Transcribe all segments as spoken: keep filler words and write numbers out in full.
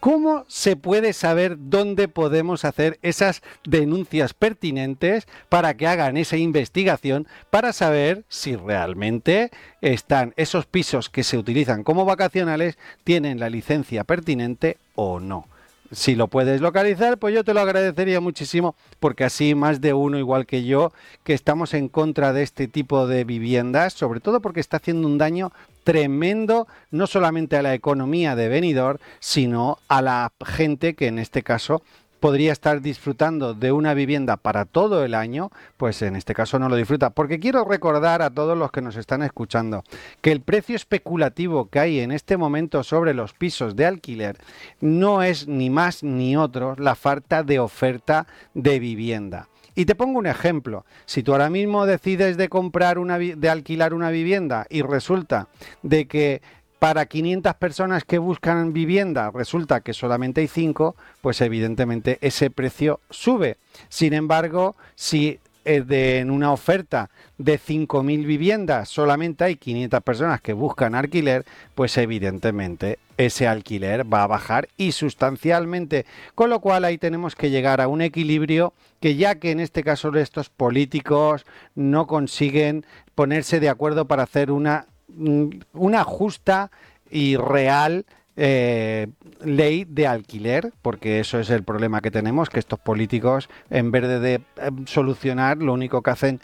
¿Cómo se puede saber dónde podemos hacer esas denuncias pertinentes para que hagan esa investigación para saber si realmente están esos pisos que se utilizan como vacacionales, tienen la licencia pertinente o no? Si lo puedes localizar, pues yo te lo agradecería muchísimo, porque así más de uno, igual que yo, que estamos en contra de este tipo de viviendas, sobre todo porque está haciendo un daño tremendo, no solamente a la economía de Benidorm, sino a la gente que en este caso podría estar disfrutando de una vivienda para todo el año, pues en este caso no lo disfruta. Porque quiero recordar a todos los que nos están escuchando que el precio especulativo que hay en este momento sobre los pisos de alquiler no es ni más ni otro la falta de oferta de vivienda. Y te pongo un ejemplo. Si tú ahora mismo decides de comprar una, de alquilar una vivienda y resulta de que para quinientas personas que buscan vivienda resulta que solamente hay cinco, pues evidentemente ese precio sube. Sin embargo, si de, en una oferta de cinco mil viviendas solamente hay quinientas personas que buscan alquiler, pues evidentemente ese alquiler va a bajar y sustancialmente. Con lo cual ahí tenemos que llegar a un equilibrio que, ya que en este caso estos políticos no consiguen ponerse de acuerdo para hacer una una justa y real eh, ley de alquiler, porque eso es el problema que tenemos, que estos políticos, en vez de, de eh, solucionar, lo único que hacen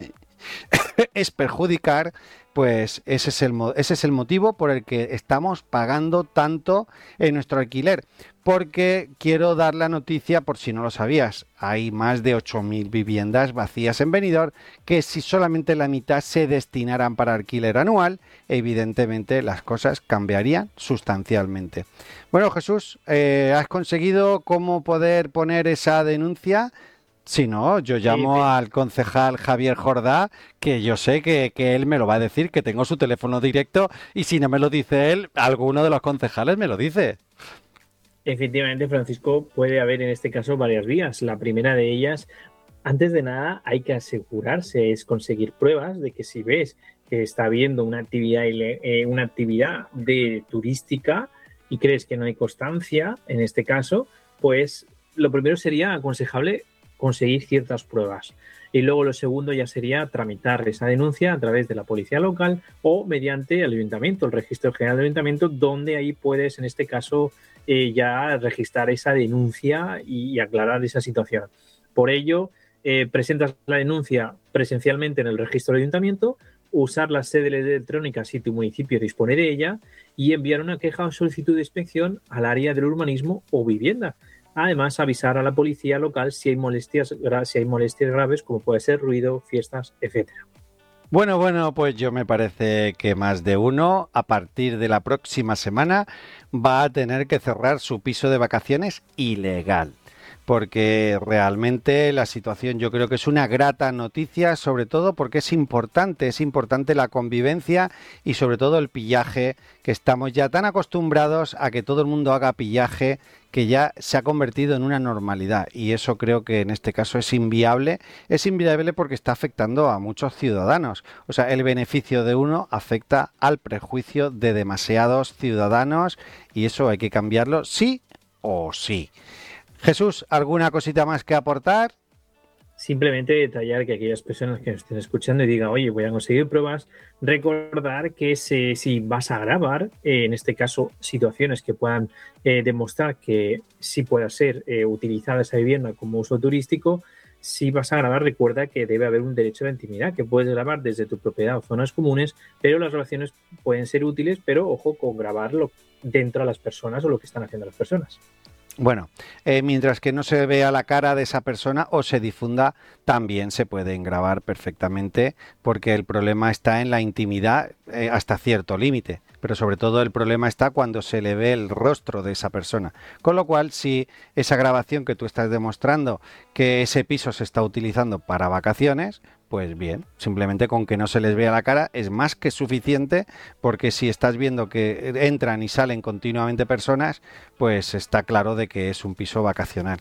es perjudicar. Pues ese es el ese es el motivo por el que estamos pagando tanto en nuestro alquiler. Porque quiero dar la noticia, por si no lo sabías, hay más de ocho mil viviendas vacías en Benidorm, que si solamente la mitad se destinaran para alquiler anual, evidentemente las cosas cambiarían sustancialmente. Bueno, Jesús, eh, ¿has conseguido cómo poder poner esa denuncia? Si no, yo llamo Eh, al concejal Javier Jordá, que yo sé que, que él me lo va a decir, que tengo su teléfono directo, y si no me lo dice él, alguno de los concejales me lo dice. Efectivamente, Francisco, puede haber en este caso varias vías. La primera de ellas, antes de nada, hay que asegurarse, es conseguir pruebas de que si ves que está habiendo una actividad, eh, una actividad de turística y crees que no hay constancia, en este caso, pues lo primero sería aconsejable conseguir ciertas pruebas. Y luego lo segundo ya sería tramitar esa denuncia a través de la policía local o mediante el ayuntamiento, el registro general del ayuntamiento, donde ahí puedes, en este caso, eh, ya registrar esa denuncia y, y aclarar esa situación. Por ello, eh, presentas la denuncia presencialmente en el registro del ayuntamiento, usar la sede electrónica si tu municipio dispone de ella y enviar una queja o solicitud de inspección al área del urbanismo o vivienda. Además, avisar a la policía local si hay molestias, si hay molestias graves, como puede ser ruido, fiestas, etcétera. Bueno, bueno, pues yo me parece que más de uno, a partir de la próxima semana, va a tener que cerrar su piso de vacaciones ilegal. Porque realmente la situación, yo creo que es una grata noticia, sobre todo porque es importante, es importante la convivencia y sobre todo el pillaje, que estamos ya tan acostumbrados a que todo el mundo haga pillaje, que ya se ha convertido en una normalidad, y eso creo que en este caso es inviable. Es inviable porque está afectando a muchos ciudadanos. O sea, el beneficio de uno afecta al prejuicio de demasiados ciudadanos, y eso hay que cambiarlo sí o sí. Jesús, ¿alguna cosita más que aportar? Simplemente detallar que aquellas personas que nos estén escuchando y digan, oye, voy a conseguir pruebas, recordar que se, si vas a grabar, eh, en este caso, situaciones que puedan eh, demostrar que sí pueda ser eh, utilizada esa vivienda como uso turístico, si vas a grabar, recuerda que debe haber un derecho a la intimidad, que puedes grabar desde tu propiedad o zonas comunes, pero las grabaciones pueden ser útiles, pero ojo con grabarlo dentro de las personas o lo que están haciendo las personas. Bueno, eh, mientras que no se vea la cara de esa persona o se difunda, también se pueden grabar perfectamente, porque el problema está en la intimidad eh, hasta cierto límite, pero sobre todo el problema está cuando se le ve el rostro de esa persona. Con lo cual, si esa grabación que tú estás demostrando que ese piso se está utilizando para vacaciones, pues bien, simplemente con que no se les vea la cara es más que suficiente, porque si estás viendo que entran y salen continuamente personas, pues está claro de que es un piso vacacional.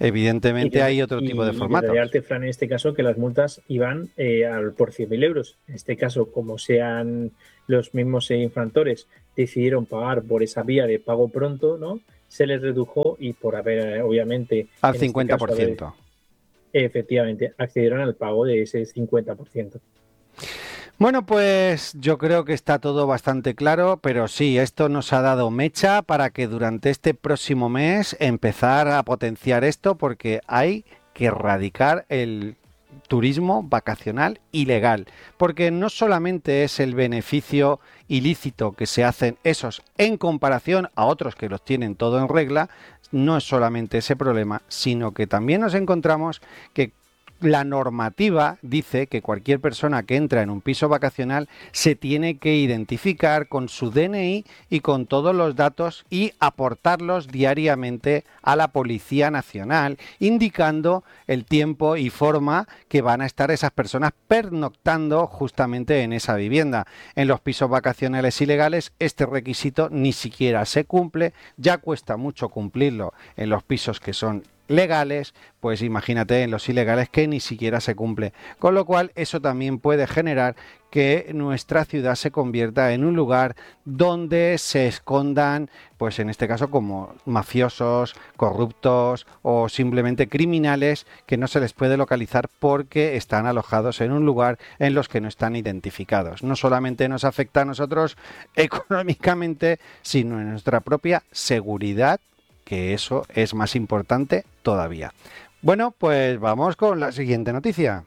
Y, Evidentemente de, hay otro tipo de y, y formatos. detallarte, Fran, en este caso, que las multas iban eh, al, por cien mil euros. En este caso, como sean los mismos eh, infractores, decidieron pagar por esa vía de pago pronto, ¿no? se les redujo y por haber, obviamente... Al cincuenta por ciento. Este caso, haber, efectivamente, accedieron al pago de ese cincuenta por ciento. Bueno, pues yo creo que está todo bastante claro, pero sí, esto nos ha dado mecha para que durante este próximo mes empezar a potenciar esto, porque hay que erradicar el turismo vacacional ilegal, porque no solamente es el beneficio ilícito que se hacen esos en comparación a otros que los tienen todo en regla, no es solamente ese problema, sino que también nos encontramos que la normativa dice que cualquier persona que entra en un piso vacacional se tiene que identificar con su D N I y con todos los datos y aportarlos diariamente a la Policía Nacional, indicando el tiempo y forma que van a estar esas personas pernoctando justamente en esa vivienda. En los pisos vacacionales ilegales este requisito ni siquiera se cumple, ya cuesta mucho cumplirlo en los pisos que son legales, pues imagínate en los ilegales que ni siquiera se cumple, con lo cual eso también puede generar que nuestra ciudad se convierta en un lugar donde se escondan, pues en este caso como mafiosos, corruptos o simplemente criminales que no se les puede localizar porque están alojados en un lugar en los que no están identificados. No solamente nos afecta a nosotros económicamente, sino en nuestra propia seguridad, que eso es más importante todavía. Bueno, pues vamos con la siguiente noticia.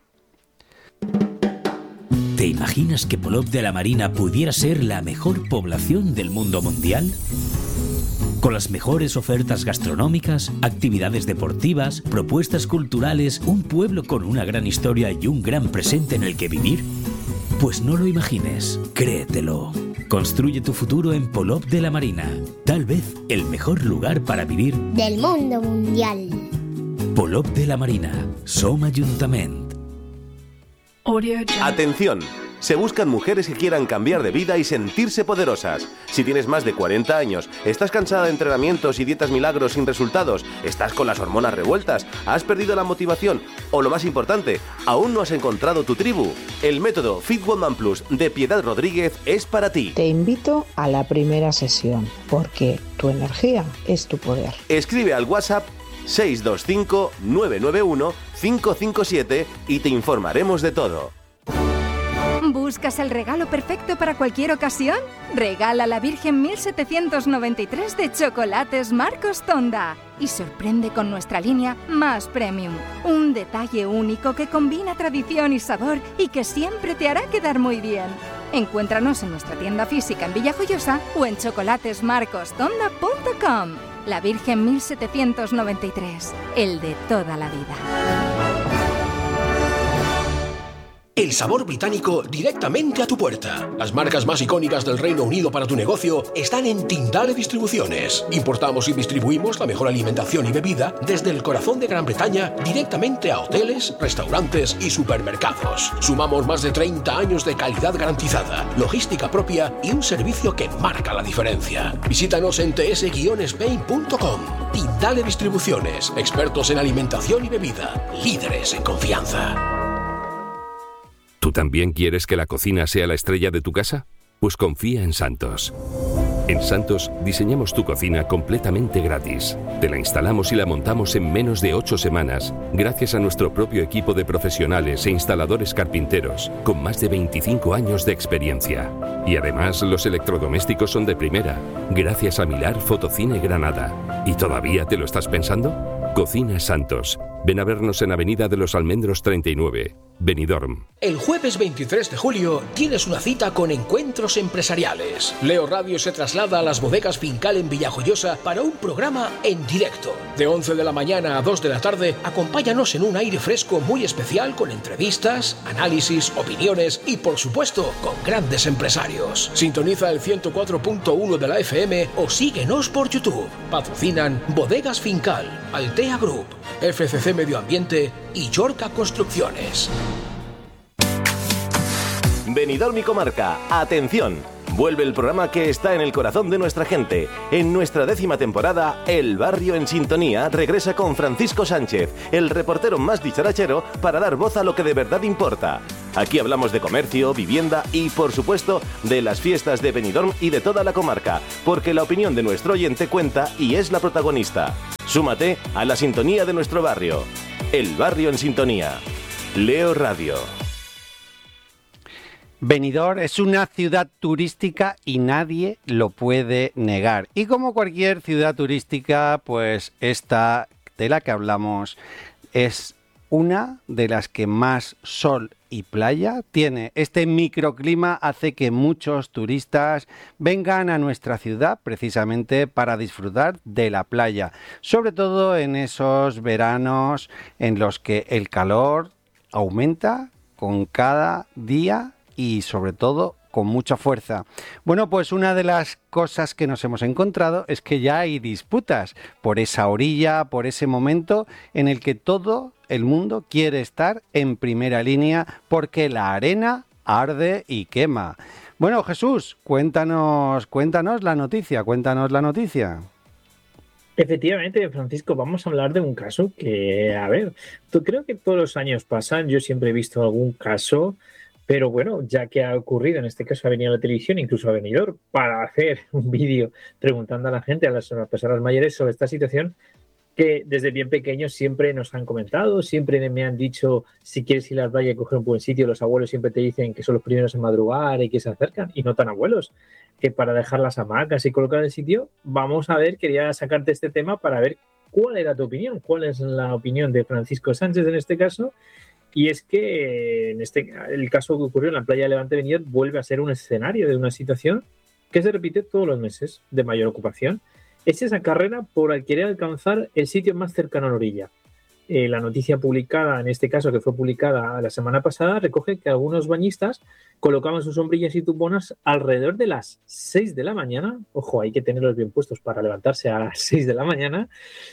¿Te imaginas que Polop de la Marina pudiera ser la mejor población del mundo mundial? Con las mejores ofertas gastronómicas, actividades deportivas, propuestas culturales, un pueblo con una gran historia y un gran presente en el que vivir. Pues no lo imagines, créetelo. Construye tu futuro en Polop de la Marina. Tal vez el mejor lugar para vivir del mundo mundial. Polop de la Marina. Som Ajuntament. Atención. Se buscan mujeres que quieran cambiar de vida y sentirse poderosas. Si tienes más de cuarenta años, estás cansada de entrenamientos y dietas milagros sin resultados, estás con las hormonas revueltas, has perdido la motivación o, lo más importante, aún no has encontrado tu tribu, el método Fit Woman Plus de Piedad Rodríguez es para ti. Te invito a la primera sesión, porque tu energía es tu poder. Escribe al WhatsApp seis dos cinco nueve nueve uno cinco cinco siete y te informaremos de todo. ¿Buscas el regalo perfecto para cualquier ocasión? Regala la Virgen mil setecientos noventa y tres de Chocolates Marcos Tonda y sorprende con nuestra línea Más Premium. Un detalle único que combina tradición y sabor y que siempre te hará quedar muy bien. Encuéntranos en nuestra tienda física en Villajoyosa o en chocolates marcos tonda punto com. La Virgen mil setecientos noventa y tres, el de toda la vida. El sabor británico directamente a tu puerta. Las marcas más icónicas del Reino Unido para tu negocio están en Tindale Distribuciones. Importamos y distribuimos la mejor alimentación y bebida desde el corazón de Gran Bretaña directamente a hoteles, restaurantes y supermercados. Sumamos más de treinta años de calidad garantizada, logística propia y un servicio que marca la diferencia. Visítanos en t s guion spain punto com. Tindale Distribuciones, expertos en alimentación y bebida, líderes en confianza. ¿Tú también quieres que la cocina sea la estrella de tu casa? Pues confía en Santos. En Santos diseñamos tu cocina completamente gratis. Te la instalamos y la montamos en menos de ocho semanas, gracias a nuestro propio equipo de profesionales e instaladores carpinteros, con más de veinticinco años de experiencia. Y además los electrodomésticos son de primera, gracias a Milar Fotocine Granada. ¿Y todavía te lo estás pensando? Cocina Santos. Ven a vernos en Avenida de los Almendros treinta y nueve, Benidorm. El jueves veintitrés de julio tienes una cita con Encuentros Empresariales. Leo Radio se traslada a las bodegas Fincal en Villajoyosa para un programa en directo. De once de la mañana a dos de la tarde, acompáñanos en un aire fresco muy especial con entrevistas, análisis, opiniones y, por supuesto, con grandes empresarios. Sintoniza el ciento cuatro punto uno de la F M o síguenos por YouTube. Patrocinan Bodegas Fincal, Altea Group, F C C Medio Ambiente y Yorca Construcciones. Benidorm y Comarca, atención. Vuelve el programa que está en el corazón de nuestra gente. En nuestra décima temporada, El Barrio en Sintonía regresa con Francisco Sánchez, el reportero más dicharachero, para dar voz a lo que de verdad importa. Aquí hablamos de comercio, vivienda y, por supuesto, de las fiestas de Benidorm y de toda la comarca, porque la opinión de nuestro oyente cuenta y es la protagonista. Súmate a la sintonía de nuestro barrio. El barrio en sintonía. Leo Radio. Benidorm es una ciudad turística y nadie lo puede negar. Y como cualquier ciudad turística, pues esta de la que hablamos es una de las que más sol y playa tiene. Este microclima hace que muchos turistas vengan a nuestra ciudad precisamente para disfrutar de la playa, sobre todo en esos veranos en los que el calor aumenta con cada día y sobre todo con mucha fuerza. Bueno, pues una de las cosas que nos hemos encontrado es que ya hay disputas por esa orilla, por ese momento en el que todo el mundo quiere estar en primera línea porque la arena arde y quema. Bueno, Jesús, cuéntanos, cuéntanos la noticia, cuéntanos la noticia. Efectivamente, Francisco, vamos a hablar de un caso que, a ver, creo que todos los años pasan, yo siempre he visto algún caso. Pero bueno, ya que ha ocurrido, en este caso ha venido a la televisión, incluso ha venido para hacer un vídeo preguntando a la gente, a las personas mayores sobre esta situación, que desde bien pequeños siempre nos han comentado, siempre me han dicho, si quieres ir a la playa y coger un buen sitio, los abuelos siempre te dicen que son los primeros en madrugar y que se acercan, y no tan abuelos, que para dejar las hamacas y colocar el sitio, vamos a ver, quería sacarte este tema para ver cuál era tu opinión, cuál es la opinión de Francisco Sánchez en este caso. Y es que en este, el caso que ocurrió en la playa de Levante Benidorm vuelve a ser un escenario de una situación que se repite todos los meses de mayor ocupación. Es esa carrera por el querer alcanzar el sitio más cercano a la orilla. Eh, la noticia publicada, en este caso que fue publicada la semana pasada, recoge que algunos bañistas colocaban sus sombrillas y tubonas alrededor de las seis de la mañana. Ojo, hay que tenerlos bien puestos para levantarse a las seis de la mañana.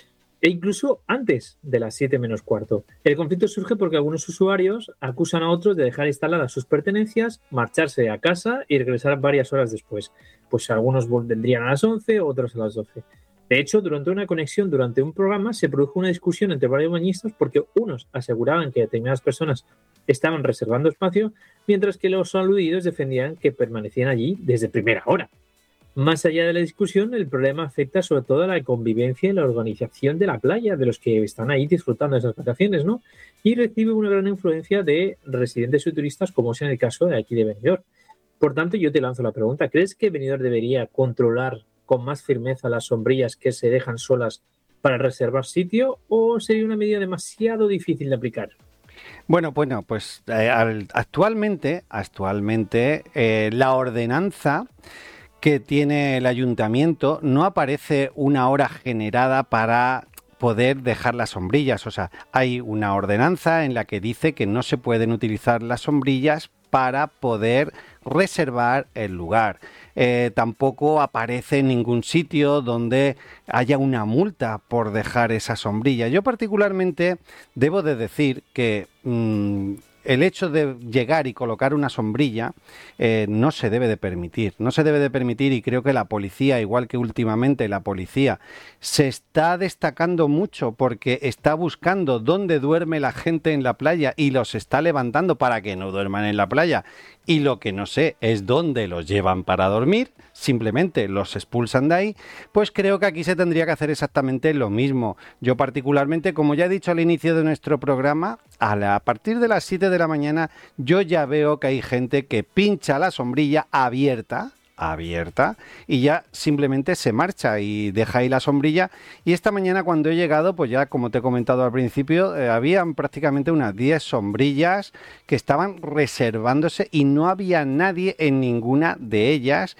E incluso antes de las siete menos cuarto. El conflicto surge porque algunos usuarios acusan a otros de dejar instaladas sus pertenencias, marcharse a casa y regresar varias horas después. Pues algunos vendrían a las once, otros a las doce. De hecho, durante una conexión, durante un programa, se produjo una discusión entre varios bañistas porque unos aseguraban que determinadas personas estaban reservando espacio, mientras que los aludidos defendían que permanecían allí desde primera hora. Más allá de la discusión, el problema afecta sobre todo a la convivencia y la organización de la playa, de los que están ahí disfrutando de esas vacaciones, ¿no? Y recibe una gran influencia de residentes y turistas, como es en el caso de aquí de Benidorm. Por tanto, yo te lanzo la pregunta, ¿crees que Benidorm debería controlar con más firmeza las sombrillas que se dejan solas para reservar sitio o sería una medida demasiado difícil de aplicar? Bueno, bueno, pues eh, actualmente, actualmente eh, la ordenanza que tiene el ayuntamiento no aparece una hora generada para poder dejar las sombrillas. O sea, hay una ordenanza en la que dice que no se pueden utilizar las sombrillas para poder reservar el lugar. Eh, tampoco aparece en ningún sitio donde haya una multa por dejar esa sombrilla. Yo particularmente debo de decir que mmm, el hecho de llegar y colocar una sombrilla eh, no se debe de permitir, no se debe de permitir y creo que la policía, igual que últimamente la policía, se está destacando mucho porque está buscando dónde duerme la gente en la playa y los está levantando para que no duerman en la playa. Y lo que no sé es dónde los llevan para dormir, simplemente los expulsan de ahí, pues creo que aquí se tendría que hacer exactamente lo mismo. Yo particularmente, como ya he dicho al inicio de nuestro programa, a, la, a partir de las siete de la mañana yo ya veo que hay gente que pincha la sombrilla abierta, abierta y ya simplemente se marcha y deja ahí la sombrilla. Y esta mañana cuando he llegado, pues ya como te he comentado al principio, eh, habían prácticamente unas diez sombrillas que estaban reservándose y no había nadie en ninguna de ellas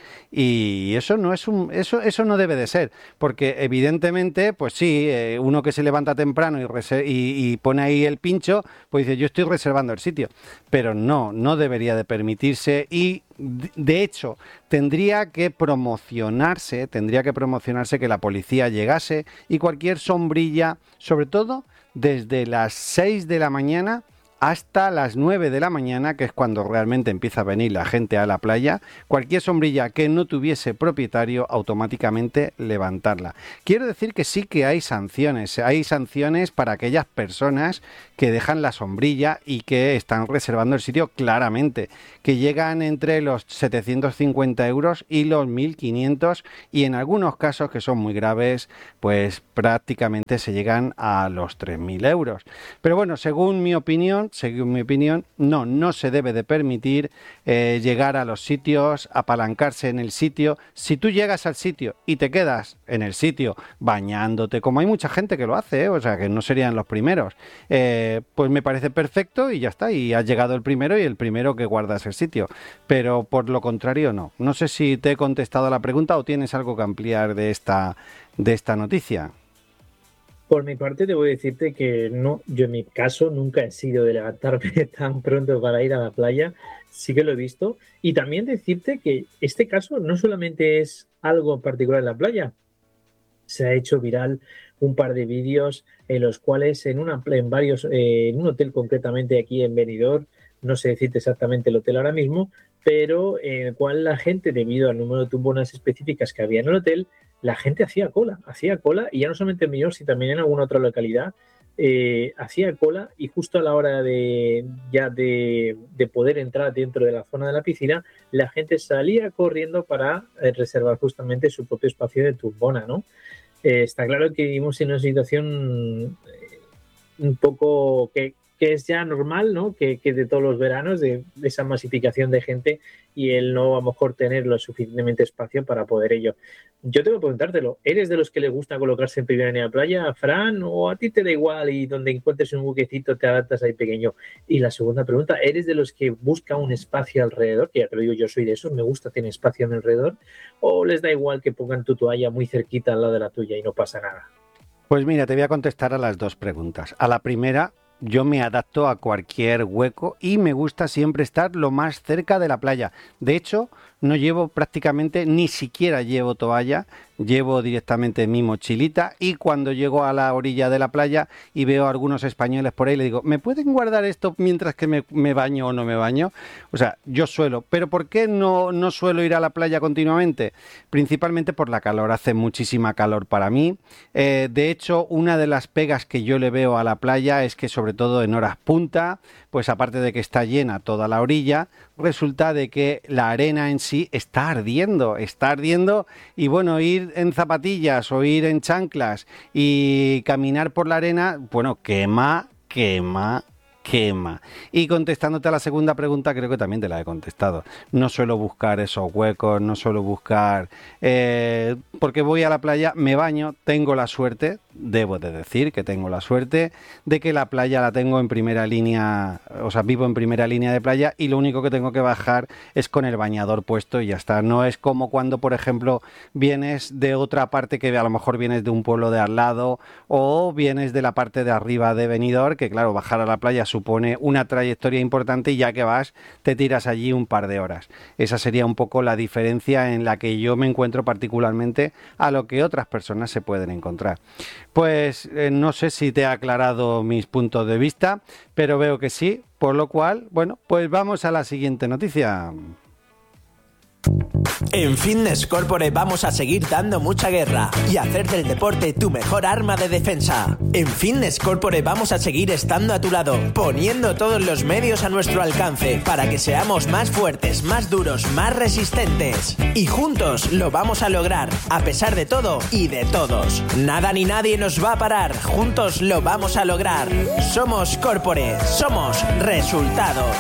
y eso no es un eso eso no debe de ser, porque evidentemente pues sí, eh, uno que se levanta temprano y, reser- y, y pone ahí el pincho, pues dice yo estoy reservando el sitio, pero no, no debería de permitirse y de hecho, tendría que promocionarse, tendría que promocionarse que la policía llegase y cualquier sombrilla, sobre todo desde las seis de la mañana hasta las nueve de la mañana, que es cuando realmente empieza a venir la gente a la playa, cualquier sombrilla que no tuviese propietario, automáticamente levantarla. Quiero decir que sí que hay sanciones, hay sanciones para aquellas personas que dejan la sombrilla y que están reservando el sitio claramente, que llegan entre los setecientos cincuenta euros y los mil quinientos, y en algunos casos que son muy graves, pues prácticamente se llegan a los tres mil euros. Pero bueno, según mi opinión, según mi opinión, no, no se debe de permitir eh, llegar a los sitios, apalancarse en el sitio. Si tú llegas al sitio y te quedas en el sitio bañándote, como hay mucha gente que lo hace, ¿eh? O sea, que no serían los primeros, eh, pues me parece perfecto y ya está, y has llegado el primero y el primero que guardas el sitio. Pero por lo contrario, no. No sé si te he contestado a la pregunta o tienes algo que ampliar de esta, de esta noticia. Por mi parte, debo decirte que no, yo en mi caso nunca he sido de levantarme tan pronto para ir a la playa, sí que lo he visto. Y también decirte que este caso no solamente es algo particular en la playa, se ha hecho viral un par de vídeos en los cuales en, una, en varios, eh, en un hotel concretamente aquí en Benidorm, no sé decirte exactamente el hotel ahora mismo, pero en el cual la gente, debido al número de tumbonas específicas que había en el hotel, la gente hacía cola, hacía cola, y ya no solamente en Benidorm, sino también en alguna otra localidad, eh, hacía cola, y justo a la hora de ya de, de poder entrar dentro de la zona de la piscina, la gente salía corriendo para eh, reservar justamente su propio espacio de tumbona, ¿no? Eh, está claro que vivimos en una situación eh, un poco que, que es ya normal, ¿no? Que, que de todos los veranos, de, de esa masificación de gente y el no a lo mejor tener lo suficientemente espacio para poder ello. Yo tengo que preguntártelo, ¿eres de los que le gusta colocarse en primera línea de playa, Fran, o a ti te da igual y donde encuentres un buquecito te adaptas ahí pequeño? Y la segunda pregunta, ¿eres de los que busca un espacio alrededor? Que ya te lo digo, yo soy de esos, me gusta tener espacio a mi alrededor, ¿o les da igual que pongan tu toalla muy cerquita al lado de la tuya y no pasa nada? Pues mira, te voy a contestar a las dos preguntas. A la primera, yo me adapto a cualquier hueco y me gusta siempre estar lo más cerca de la playa. De hecho, no llevo prácticamente, ni siquiera llevo toalla, llevo directamente mi mochilita, y cuando llego a la orilla de la playa y veo a algunos españoles por ahí, le digo, ¿me pueden guardar esto mientras que me, me baño o no me baño? O sea, yo suelo. ¿Pero por qué no, no suelo ir a la playa continuamente? Principalmente por la calor, hace muchísima calor para mí. Eh, de hecho, una de las pegas que yo le veo a la playa es que, sobre todo en horas punta, pues aparte de que está llena toda la orilla, resulta de que la arena en sí está ardiendo, está ardiendo, y bueno, ir en zapatillas o ir en chanclas y caminar por la arena, bueno, quema, quema, quema. Y contestándote a la segunda pregunta, creo que también te la he contestado. No suelo buscar esos huecos, no suelo buscar... Eh, porque voy a la playa, me baño, tengo la suerte, debo de decir que tengo la suerte de que la playa la tengo en primera línea, o sea, vivo en primera línea de playa, y lo único que tengo que bajar es con el bañador puesto y ya está. No es como cuando, por ejemplo, vienes de otra parte, que a lo mejor vienes de un pueblo de al lado, o vienes de la parte de arriba de Benidorm, que claro, bajar a la playa supone una trayectoria importante, y ya que vas, te tiras allí un par de horas. Esa sería un poco la diferencia en la que yo me encuentro particularmente a lo que otras personas se pueden encontrar. Pues eh, no sé si te he aclarado mis puntos de vista, pero veo que sí, por lo cual, bueno, pues vamos a la siguiente noticia. En Fitness Corporate vamos a seguir dando mucha guerra y hacer del deporte tu mejor arma de defensa. En Fitness Corporate vamos a seguir estando a tu lado, poniendo todos los medios a nuestro alcance para que seamos más fuertes, más duros, más resistentes. Y juntos lo vamos a lograr, a pesar de todo y de todos. Nada ni nadie nos va a parar, juntos lo vamos a lograr. Somos Corporate, somos resultados.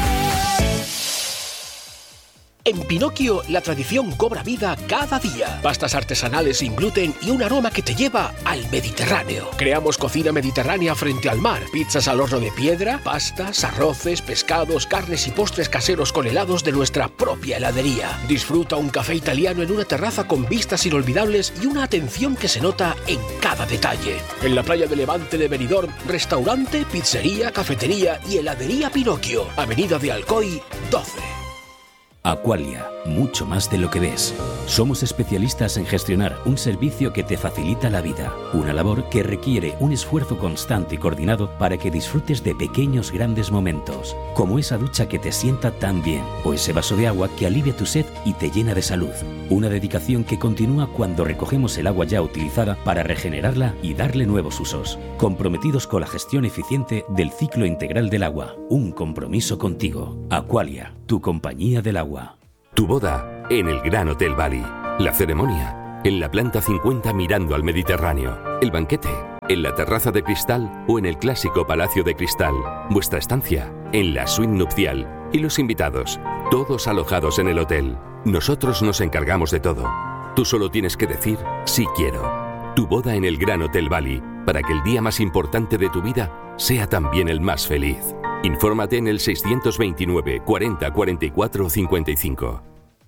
En Pinocchio, la tradición cobra vida cada día. Pastas artesanales sin gluten y un aroma que te lleva al Mediterráneo. Creamos cocina mediterránea frente al mar. Pizzas al horno de piedra, pastas, arroces, pescados, carnes y postres caseros con helados de nuestra propia heladería. Disfruta un café italiano en una terraza con vistas inolvidables y una atención que se nota en cada detalle. En la playa de Levante de Benidorm, restaurante, pizzería, cafetería y heladería Pinocchio. Avenida de Alcoy, doce. Aqualia, mucho más de lo que ves. Somos especialistas en gestionar un servicio que te facilita la vida, una labor que requiere un esfuerzo constante y coordinado para que disfrutes de pequeños grandes momentos, como esa ducha que te sienta tan bien, o ese vaso de agua que alivia tu sed y te llena de salud. Una dedicación que continúa cuando recogemos el agua ya utilizada para regenerarla y darle nuevos usos. Comprometidos con la gestión eficiente del ciclo integral del agua. Un compromiso contigo. Aqualia, tu compañía del agua. Tu boda en el Gran Hotel Bali. La ceremonia en la planta cincuenta mirando al Mediterráneo. El banquete en la terraza de cristal o en el clásico Palacio de Cristal. Vuestra estancia en la suite nupcial. Y los invitados, todos alojados en el hotel. Nosotros nos encargamos de todo. Tú solo tienes que decir sí quiero. Tu boda en el Gran Hotel Bali, para que el día más importante de tu vida sea también el más feliz. Infórmate en el seiscientos veintinueve cuarenta cuarenta y cuatro cincuenta y cinco.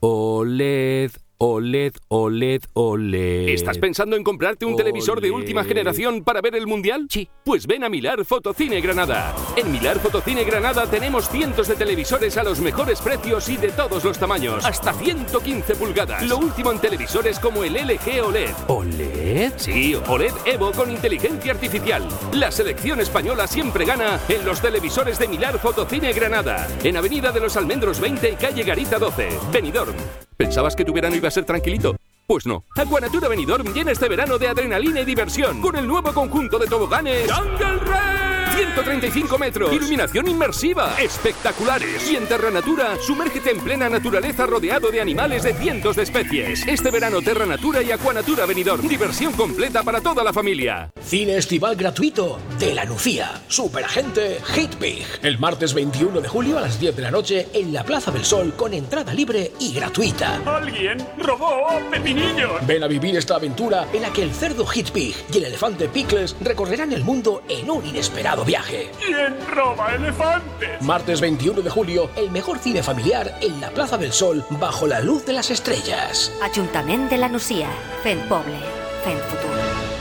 O L E D, O L E D, O L E D, O L E D. ¿Estás pensando en comprarte un O L E D. televisor de última generación para ver el Mundial? Sí. Pues ven a Milar Fotocine Granada. En Milar Fotocine Granada tenemos cientos de televisores a los mejores precios y de todos los tamaños. Hasta ciento quince pulgadas. Lo último en televisores como el L G O L E D. ¿O L E D? Sí, O L E D Evo con inteligencia artificial. La selección española siempre gana en los televisores de Milar Fotocine Granada. En Avenida de los Almendros veinte y calle Garita doce. Benidorm. ¿Pensabas que tu verano iba a ser tranquilito? Pues no. Aquanatura Benidorm llena este verano de adrenalina y diversión con el nuevo conjunto de toboganes Jungle Race. ciento treinta y cinco metros. Iluminación inmersiva. Espectaculares. Y en Terra Natura, sumérgete en plena naturaleza rodeado de animales de cientos de especies. Este verano Terra Natura y Aquanatura Benidorm. Diversión completa para toda la familia. Cine estival gratuito de La Nucía. Superagente Hitpig. El martes veintiuno de julio a las diez de la noche en la Plaza del Sol con entrada libre y gratuita. ¡Alguien robó pepinillos! Ven a vivir esta aventura en la que el cerdo Hitpig y el elefante Pickles recorrerán el mundo en un inesperado viaje. ¿Quién roba elefantes? Martes veintiuno de julio, el mejor cine familiar en la Plaza del Sol bajo la luz de las estrellas. Ajuntament de La Nucía. Fent poble. Fent futur.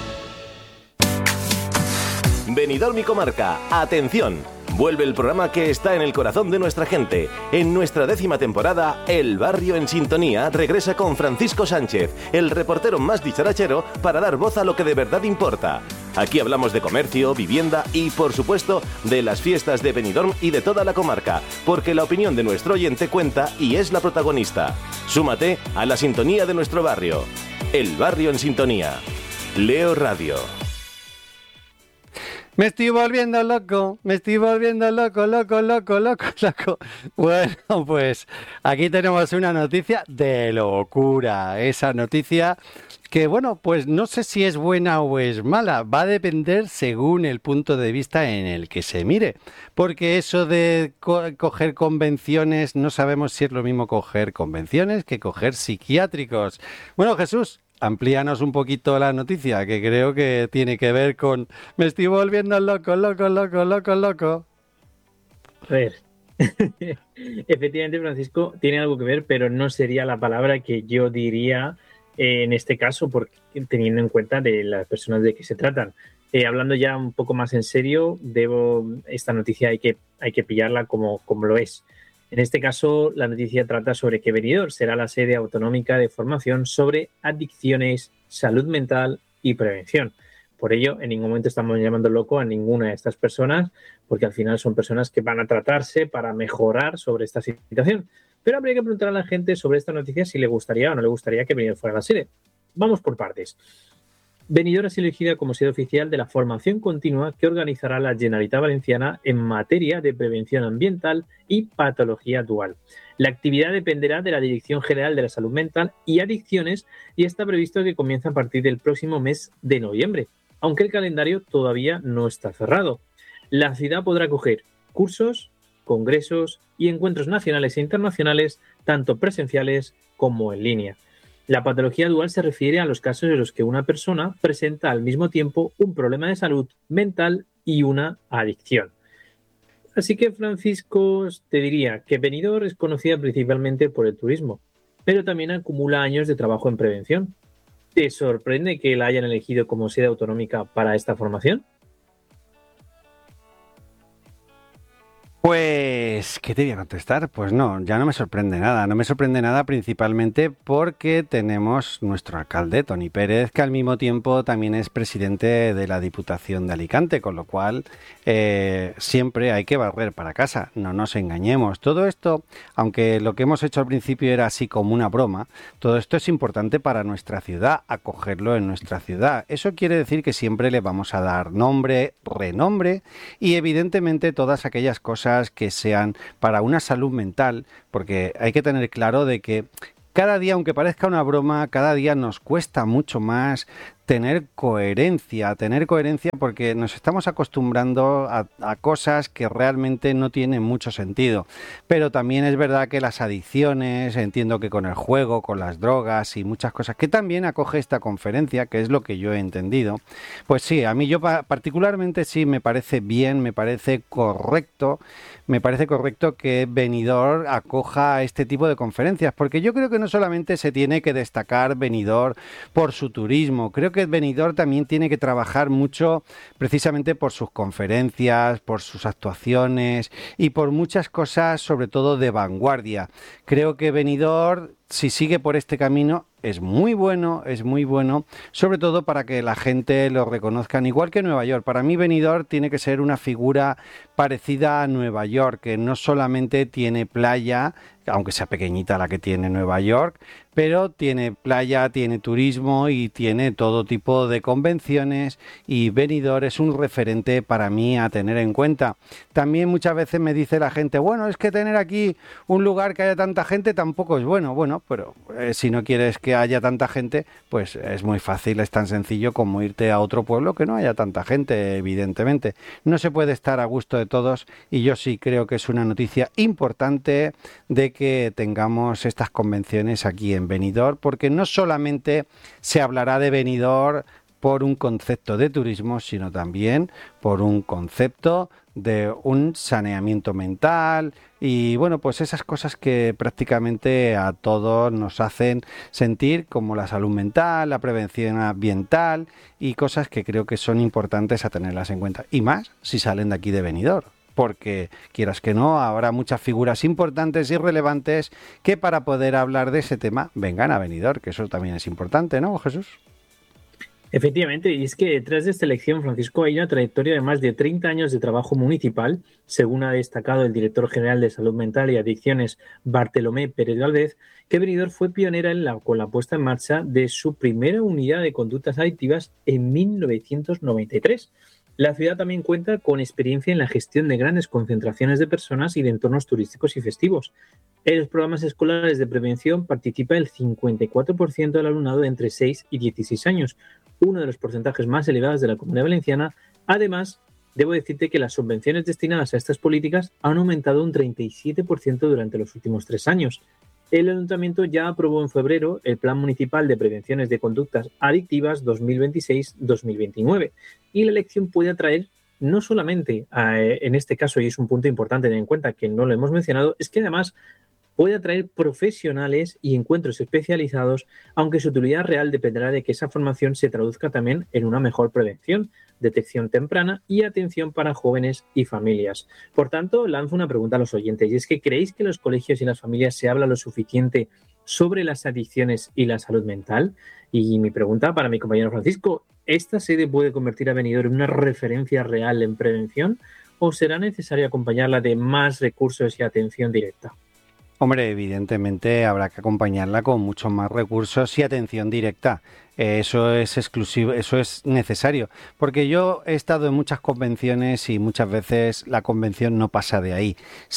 Benidorm y Comarca, atención. Vuelve el programa que está en el corazón de nuestra gente. En nuestra décima temporada, El Barrio en Sintonía regresa con Francisco Sánchez, el reportero más dicharachero, para dar voz a lo que de verdad importa. Aquí hablamos de comercio, vivienda y, por supuesto, de las fiestas de Benidorm y de toda la comarca, porque la opinión de nuestro oyente cuenta y es la protagonista. Súmate a la sintonía de nuestro barrio. El Barrio en Sintonía. Leo Radio. Me estoy volviendo loco, me estoy volviendo loco, loco, loco, loco, loco. Bueno, pues aquí tenemos una noticia de locura. Esa noticia que, bueno, pues no sé si es buena o es mala. Va a depender según el punto de vista en el que se mire. Porque eso de co- coger convenciones, no sabemos si es lo mismo coger convenciones que coger psiquiátricos. Bueno, Jesús, amplíanos un poquito la noticia, que creo que tiene que ver con me estoy volviendo loco, loco, loco, loco, loco. A ver, efectivamente, Francisco, tiene algo que ver, pero no sería la palabra que yo diría eh, en este caso, porque teniendo en cuenta de las personas de que se tratan. Eh, hablando ya un poco más en serio, debo esta noticia hay que, hay que pillarla como, como lo es. En este caso, la noticia trata sobre que Benidorm será la sede autonómica de formación sobre adicciones, salud mental y prevención. Por ello, en ningún momento estamos llamando loco a ninguna de estas personas, porque al final son personas que van a tratarse para mejorar sobre esta situación. Pero habría que preguntar a la gente sobre esta noticia si le gustaría o no le gustaría que Benidorm fuera la sede. Vamos por partes. Benidorm es elegida como sede oficial de la formación continua que organizará la Generalitat Valenciana en materia de prevención ambiental y patología dual. La actividad dependerá de la Dirección General de la Salud Mental y Adicciones y está previsto que comience a partir del próximo mes de noviembre, aunque el calendario todavía no está cerrado. La ciudad podrá acoger cursos, congresos y encuentros nacionales e internacionales, tanto presenciales como en línea. La patología dual se refiere a los casos en los que una persona presenta al mismo tiempo un problema de salud mental y una adicción. Así que, Francisco, te diría que Benidorm es conocida principalmente por el turismo, pero también acumula años de trabajo en prevención. ¿Te sorprende que la hayan elegido como sede autonómica para esta formación? Pues, ¿qué te voy a contestar? Pues no, ya no me sorprende nada. No me sorprende nada principalmente porque tenemos nuestro alcalde, Toni Pérez, que al mismo tiempo también es presidente de la Diputación de Alicante, con lo cual eh, siempre hay que barrer para casa, no nos engañemos. Todo esto, aunque lo que hemos hecho al principio era así como una broma, todo esto es importante para nuestra ciudad, acogerlo en nuestra ciudad. Eso quiere decir que siempre le vamos a dar nombre, renombre y evidentemente todas aquellas cosas que sean para una salud mental, porque hay que tener claro de que cada día, aunque parezca una broma, cada día nos cuesta mucho más tener coherencia, tener coherencia porque nos estamos acostumbrando a, a cosas que realmente no tienen mucho sentido. Pero también es verdad que las adicciones, entiendo que con el juego, con las drogas y muchas cosas, que también acoge esta conferencia, que es lo que yo he entendido, pues sí, a mí yo particularmente sí me parece bien, me parece correcto, me parece correcto que Benidorm acoja este tipo de conferencias, porque yo creo que no solamente se tiene que destacar Benidorm por su turismo, creo que Benidorm también tiene que trabajar mucho precisamente por sus conferencias, por sus actuaciones y por muchas cosas, sobre todo de vanguardia. Creo que Benidorm, si sigue por este camino, es muy bueno, es muy bueno, sobre todo para que la gente lo reconozcan, igual que Nueva York. Para mí Benidorm tiene que ser una figura parecida a Nueva York, que no solamente tiene playa, aunque sea pequeñita la que tiene Nueva York, pero tiene playa, tiene turismo y tiene todo tipo de convenciones, y Benidorm es un referente para mí a tener en cuenta. También muchas veces me dice la gente, bueno, es que tener aquí un lugar que haya tanta gente tampoco es bueno. Bueno, pero eh, si no quieres que haya tanta gente, pues es muy fácil, es tan sencillo como irte a otro pueblo que no haya tanta gente, evidentemente. No se puede estar a gusto de todos y yo sí creo que es una noticia importante de que tengamos estas convenciones aquí en Benidorm, porque no solamente se hablará de Benidorm por un concepto de turismo, sino también por un concepto de un saneamiento mental y bueno, pues esas cosas que prácticamente a todos nos hacen sentir, como la salud mental, la prevención ambiental y cosas que creo que son importantes a tenerlas en cuenta, y más si salen de aquí de Benidorm, porque quieras que no, habrá muchas figuras importantes y relevantes que para poder hablar de ese tema vengan a Benidorm, que eso también es importante, ¿no, Jesús? Efectivamente, y es que detrás de esta elección, Francisco, hay una trayectoria de más de treinta años de trabajo municipal, según ha destacado el director general de Salud Mental y Adicciones, Bartolomé Pérez Valdez, que Benidorm fue pionera en la, con la puesta en marcha de su primera unidad de conductas adictivas en mil novecientos noventa y tres. La ciudad también cuenta con experiencia en la gestión de grandes concentraciones de personas y de entornos turísticos y festivos. En los programas escolares de prevención participa el cincuenta y cuatro por ciento del alumnado de entre seis y dieciséis años, uno de los porcentajes más elevados de la Comunidad Valenciana. Además, debo decirte que las subvenciones destinadas a estas políticas han aumentado un treinta y siete por ciento durante los últimos tres años. El Ayuntamiento ya aprobó en febrero el Plan Municipal de Prevenciones de Conductas Adictivas dos mil veintiséis dos mil veintinueve y la elección puede atraer no solamente, a, en este caso, y es un punto importante tener en cuenta que no lo hemos mencionado, es que además puede atraer profesionales y encuentros especializados, aunque su utilidad real dependerá de que esa formación se traduzca también en una mejor prevención, detección temprana y atención para jóvenes y familias. Por tanto, lanzo una pregunta a los oyentes, y es que ¿creéis que en los colegios y las familias se habla lo suficiente sobre las adicciones y la salud mental? Y mi pregunta para mi compañero Francisco, ¿esta sede puede convertir a Benidorm en una referencia real en prevención o será necesario acompañarla de más recursos y atención directa? Hombre, evidentemente habrá que acompañarla con muchos más recursos y atención directa. Eso es exclusivo, eso es necesario, porque yo he estado en muchas convenciones y muchas veces la convención no pasa de ahí.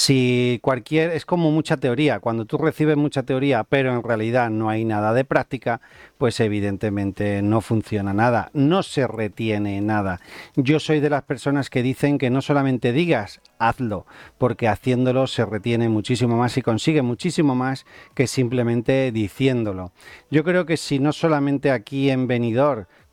Si cualquier, es como mucha teoría, cuando tú recibes mucha teoría, pero en realidad no hay nada de práctica, pues evidentemente no funciona nada, no se retiene nada. Yo soy de las personas que dicen que no solamente digas, hazlo, porque haciéndolo se retiene muchísimo más y consigue muchísimo más que simplemente diciéndolo. Yo creo que si no solamente aquí en Benidorm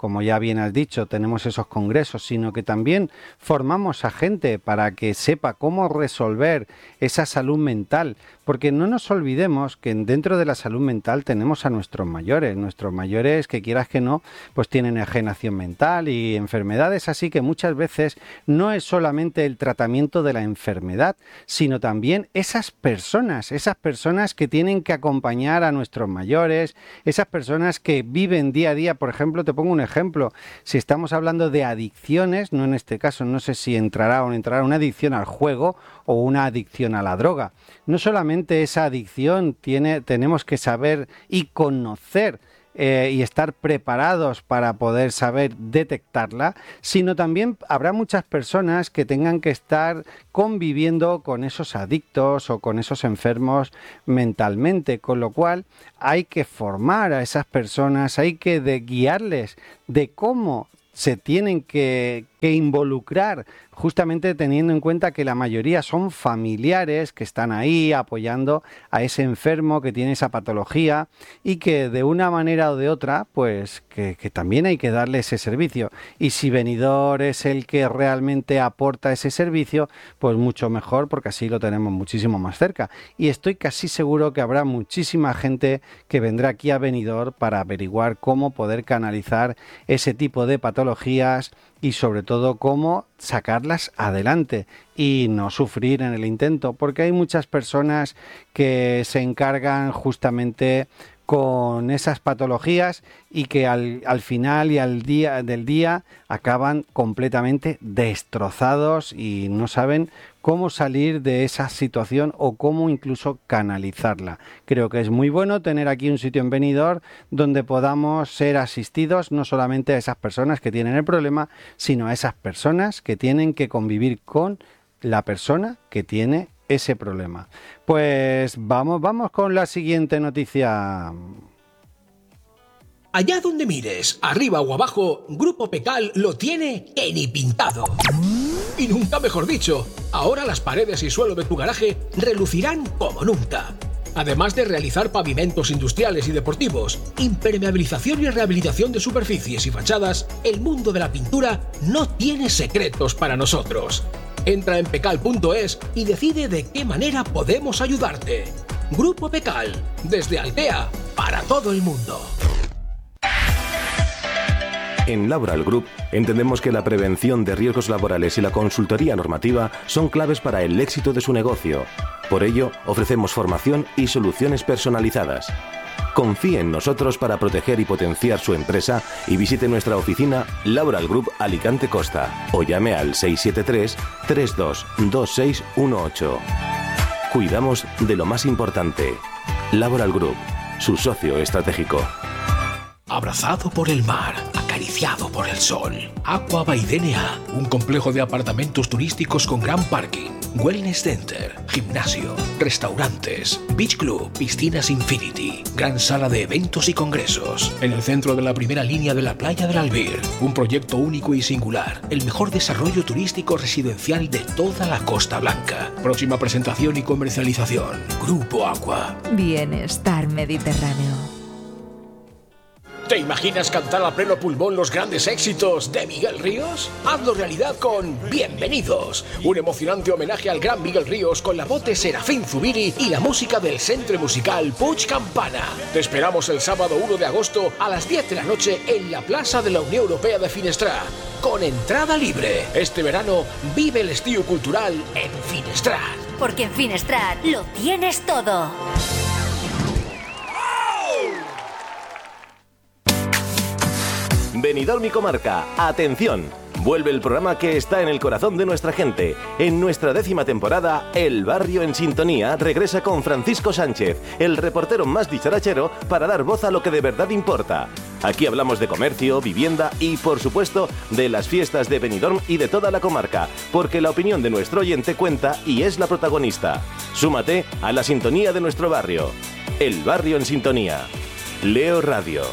como ya bien has dicho, tenemos esos congresos, sino que también formamos a gente para que sepa cómo resolver esa salud mental, porque no nos olvidemos que dentro de la salud mental tenemos a nuestros mayores, nuestros mayores que quieras que no, pues tienen enajenación mental y enfermedades, así que muchas veces no es solamente el tratamiento de la enfermedad, sino también esas personas, esas personas que tienen que acompañar a nuestros mayores, esas personas que viven día a día. Por ejemplo, te pongo un ejemplo, si estamos hablando de adicciones, no en este caso, no sé si entrará o no entrará una adicción al juego o una adicción a la droga. No solamente esa adicción tiene, tenemos que saber y conocer Eh, y estar preparados para poder saber detectarla, sino también habrá muchas personas que tengan que estar conviviendo con esos adictos o con esos enfermos mentalmente, con lo cual hay que formar a esas personas, hay que de guiarles de cómo se tienen que, que involucrar, justamente teniendo en cuenta que la mayoría son familiares que están ahí apoyando a ese enfermo que tiene esa patología y que de una manera o de otra, pues que, que también hay que darle ese servicio. Y si Benidorm es el que realmente aporta ese servicio, pues mucho mejor, porque así lo tenemos muchísimo más cerca. Y estoy casi seguro que habrá muchísima gente que vendrá aquí a Benidorm para averiguar cómo poder canalizar ese tipo de patologías y sobre todo cómo sacarlas adelante y no sufrir en el intento, porque hay muchas personas que se encargan justamente con esas patologías y que al, al final y al día del día acaban completamente destrozados y no saben cómo salir de esa situación o cómo incluso canalizarla. Creo que es muy bueno tener aquí un sitio en Benidorm donde podamos ser asistidos no solamente a esas personas que tienen el problema, sino a esas personas que tienen que convivir con la persona que tiene ese problema. Pues vamos, vamos con la siguiente noticia. Allá donde mires, arriba o abajo, Grupo Pecal lo tiene en y pintado. Y nunca mejor dicho, ahora las paredes y suelo de tu garaje relucirán como nunca. Además de realizar pavimentos industriales y deportivos, impermeabilización y rehabilitación de superficies y fachadas, el mundo de la pintura no tiene secretos para nosotros. Entra en pecal punto es y decide de qué manera podemos ayudarte. Grupo Pecal, desde Altea, para todo el mundo. En Laboral Group entendemos que la prevención de riesgos laborales y la consultoría normativa son claves para el éxito de su negocio. Por ello, ofrecemos formación y soluciones personalizadas. Confíe en nosotros para proteger y potenciar su empresa y visite nuestra oficina Laboral Group Alicante Costa o llame al seis siete tres, tres dos dos seis uno ocho. Cuidamos de lo más importante. Laboral Group, su socio estratégico. Abrazado por el mar, acariciado por el sol. Aqua by D N A, un complejo de apartamentos turísticos con gran parking, wellness center, gimnasio, restaurantes, beach club, piscinas infinity, gran sala de eventos y congresos. En el centro de la primera línea de la playa del Albir, un proyecto único y singular, el mejor desarrollo turístico residencial de toda la Costa Blanca. Próxima presentación y comercialización, Grupo Aqua. Bienestar Mediterráneo. ¿Te imaginas cantar a pleno pulmón los grandes éxitos de Miguel Ríos? Hazlo realidad con Bienvenidos, un emocionante homenaje al gran Miguel Ríos con la voz de Serafín Zubiri y la música del Centre Musical Puig Campana. Te esperamos el sábado uno de agosto a las diez de la noche en la Plaza de la Unión Europea de Finestrat, con entrada libre. Este verano vive el estío cultural en Finestrat. Porque en Finestrat lo tienes todo. Benidorm y comarca, atención, vuelve el programa que está en el corazón de nuestra gente. En nuestra décima temporada, El Barrio en Sintonía regresa con Francisco Sánchez, el reportero más dicharachero, para dar voz a lo que de verdad importa. Aquí hablamos de comercio, vivienda y, por supuesto, de las fiestas de Benidorm y de toda la comarca, porque la opinión de nuestro oyente cuenta y es la protagonista. Súmate a la sintonía de nuestro barrio. El Barrio en Sintonía. Leo Radio.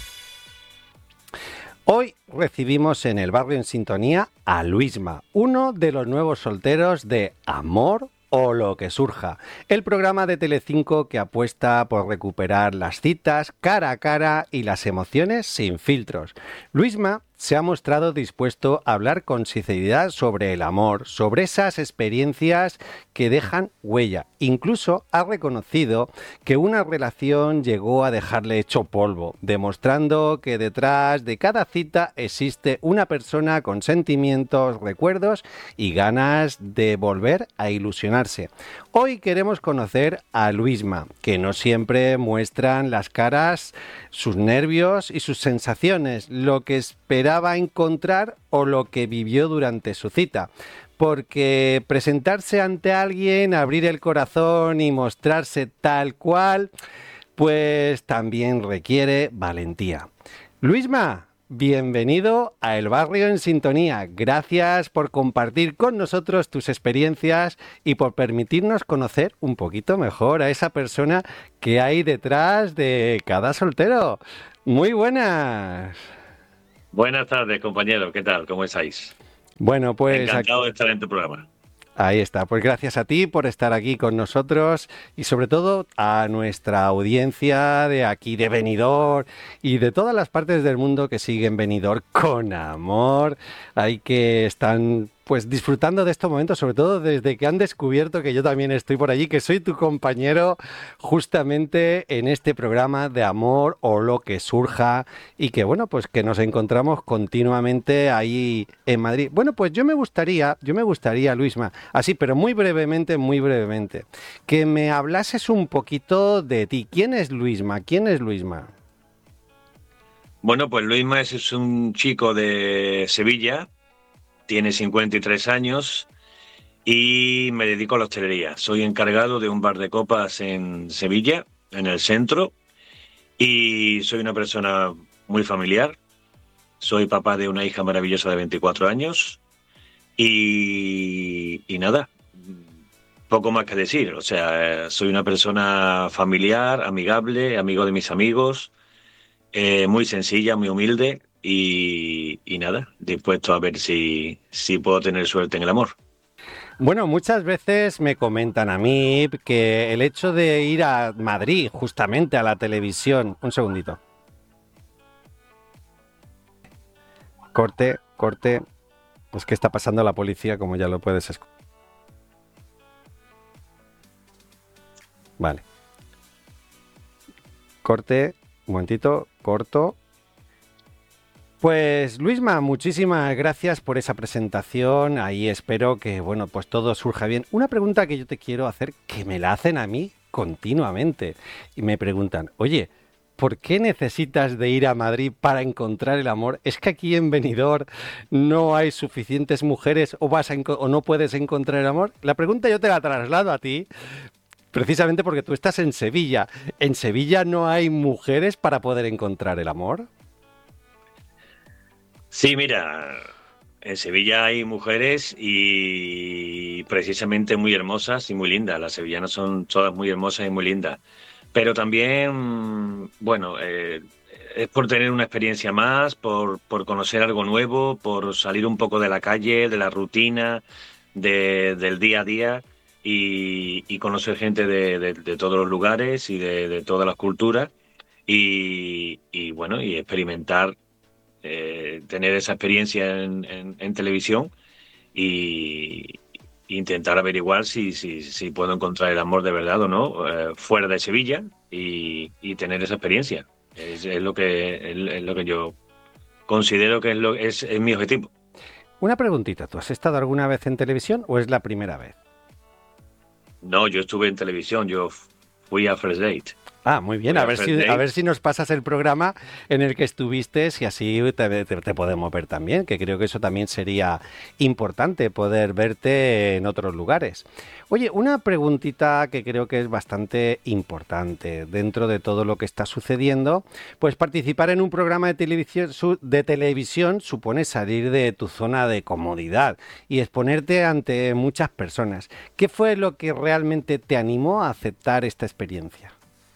Hoy recibimos en El Barrio en Sintonía a Luisma, uno de los nuevos solteros de Amor o lo que surja, el programa de Telecinco que apuesta por recuperar las citas cara a cara y las emociones sin filtros. Luisma se ha mostrado dispuesto a hablar con sinceridad sobre el amor, sobre esas experiencias que dejan huella. Incluso ha reconocido que una relación llegó a dejarle hecho polvo, demostrando que detrás de cada cita existe una persona con sentimientos, recuerdos y ganas de volver a ilusionarse. Hoy queremos conocer a Luisma, que no siempre muestran las caras, sus nervios y sus sensaciones, lo que esperaba encontrar o lo que vivió durante su cita. Porque presentarse ante alguien, abrir el corazón y mostrarse tal cual, pues también requiere valentía. Luisma, bienvenido a El Barrio en Sintonía. Gracias por compartir con nosotros tus experiencias y por permitirnos conocer un poquito mejor a esa persona que hay detrás de cada soltero. Muy buenas. Buenas tardes, compañero. ¿Qué tal? ¿Cómo estáis? Bueno, pues... Encantado de estar en tu programa. Ahí está, pues gracias a ti por estar aquí con nosotros y sobre todo a nuestra audiencia de aquí de Benidorm y de todas las partes del mundo que siguen Benidorm con amor. Hay que están pues disfrutando de estos momentos, sobre todo desde que han descubierto que yo también estoy por allí, que soy tu compañero justamente en este programa de amor o lo que surja y que bueno, pues que nos encontramos continuamente ahí en Madrid. Bueno, pues yo me gustaría, yo me gustaría, Luisma, así, pero muy brevemente, muy brevemente, que me hablases un poquito de ti. ¿Quién es Luisma? ¿Quién es Luisma? Bueno, pues Luisma es, es un chico de Sevilla. Tiene cincuenta y tres años y me dedico a la hostelería. Soy encargado de un bar de copas en Sevilla, en el centro, y soy una persona muy familiar. Soy papá de una hija maravillosa de veinticuatro años y, y nada, poco más que decir. O sea, soy una persona familiar, amigable, amigo de mis amigos, eh, muy sencilla, muy humilde. Y, y nada, dispuesto a ver si, si puedo tener suerte en el amor. Bueno, muchas veces me comentan a mí que el hecho de ir a Madrid, justamente a la televisión... Un segundito. Corte, corte. Es que está pasando la policía, como ya lo puedes escuchar. Vale. Corte, un momentito, corto. Pues Luisma, muchísimas gracias por esa presentación. Ahí espero que, bueno, pues todo surja bien. Una pregunta que yo te quiero hacer, que me la hacen a mí continuamente. Y me preguntan, oye, ¿por qué necesitas de ir a Madrid para encontrar el amor? ¿Es que aquí en Benidorm no hay suficientes mujeres o, vas a o no puedes encontrar el amor? La pregunta yo te la traslado a ti, precisamente porque tú estás en Sevilla. ¿En Sevilla no hay mujeres para poder encontrar el amor? Sí, mira, en Sevilla hay mujeres y precisamente muy hermosas y muy lindas. Las sevillanas son todas muy hermosas y muy lindas. Pero también, bueno, eh, es por tener una experiencia más, por, por conocer algo nuevo, por salir un poco de la calle, de la rutina, de, del día a día y, y conocer gente de, de, de todos los lugares y de, de todas las culturas y, y bueno, y experimentar. Eh, tener esa experiencia en, en, en televisión y intentar averiguar si, si, si puedo encontrar el amor de verdad o no eh, fuera de Sevilla y, y tener esa experiencia. Es, es, lo que, es, es lo que yo considero que es, lo, es, es mi objetivo. Una preguntita, ¿tú has estado alguna vez en televisión o es la primera vez? No, yo estuve en televisión, yo fui a First Date. Ah, muy bien, a ver, si, a ver si nos pasas el programa en el que estuviste y así te, te, te podemos ver también, que creo que eso también sería importante, poder verte en otros lugares. Oye, una preguntita que creo que es bastante importante dentro de todo lo que está sucediendo, pues participar en un programa de televisión, de televisión supone salir de tu zona de comodidad y exponerte ante muchas personas. ¿Qué fue lo que realmente te animó a aceptar esta experiencia?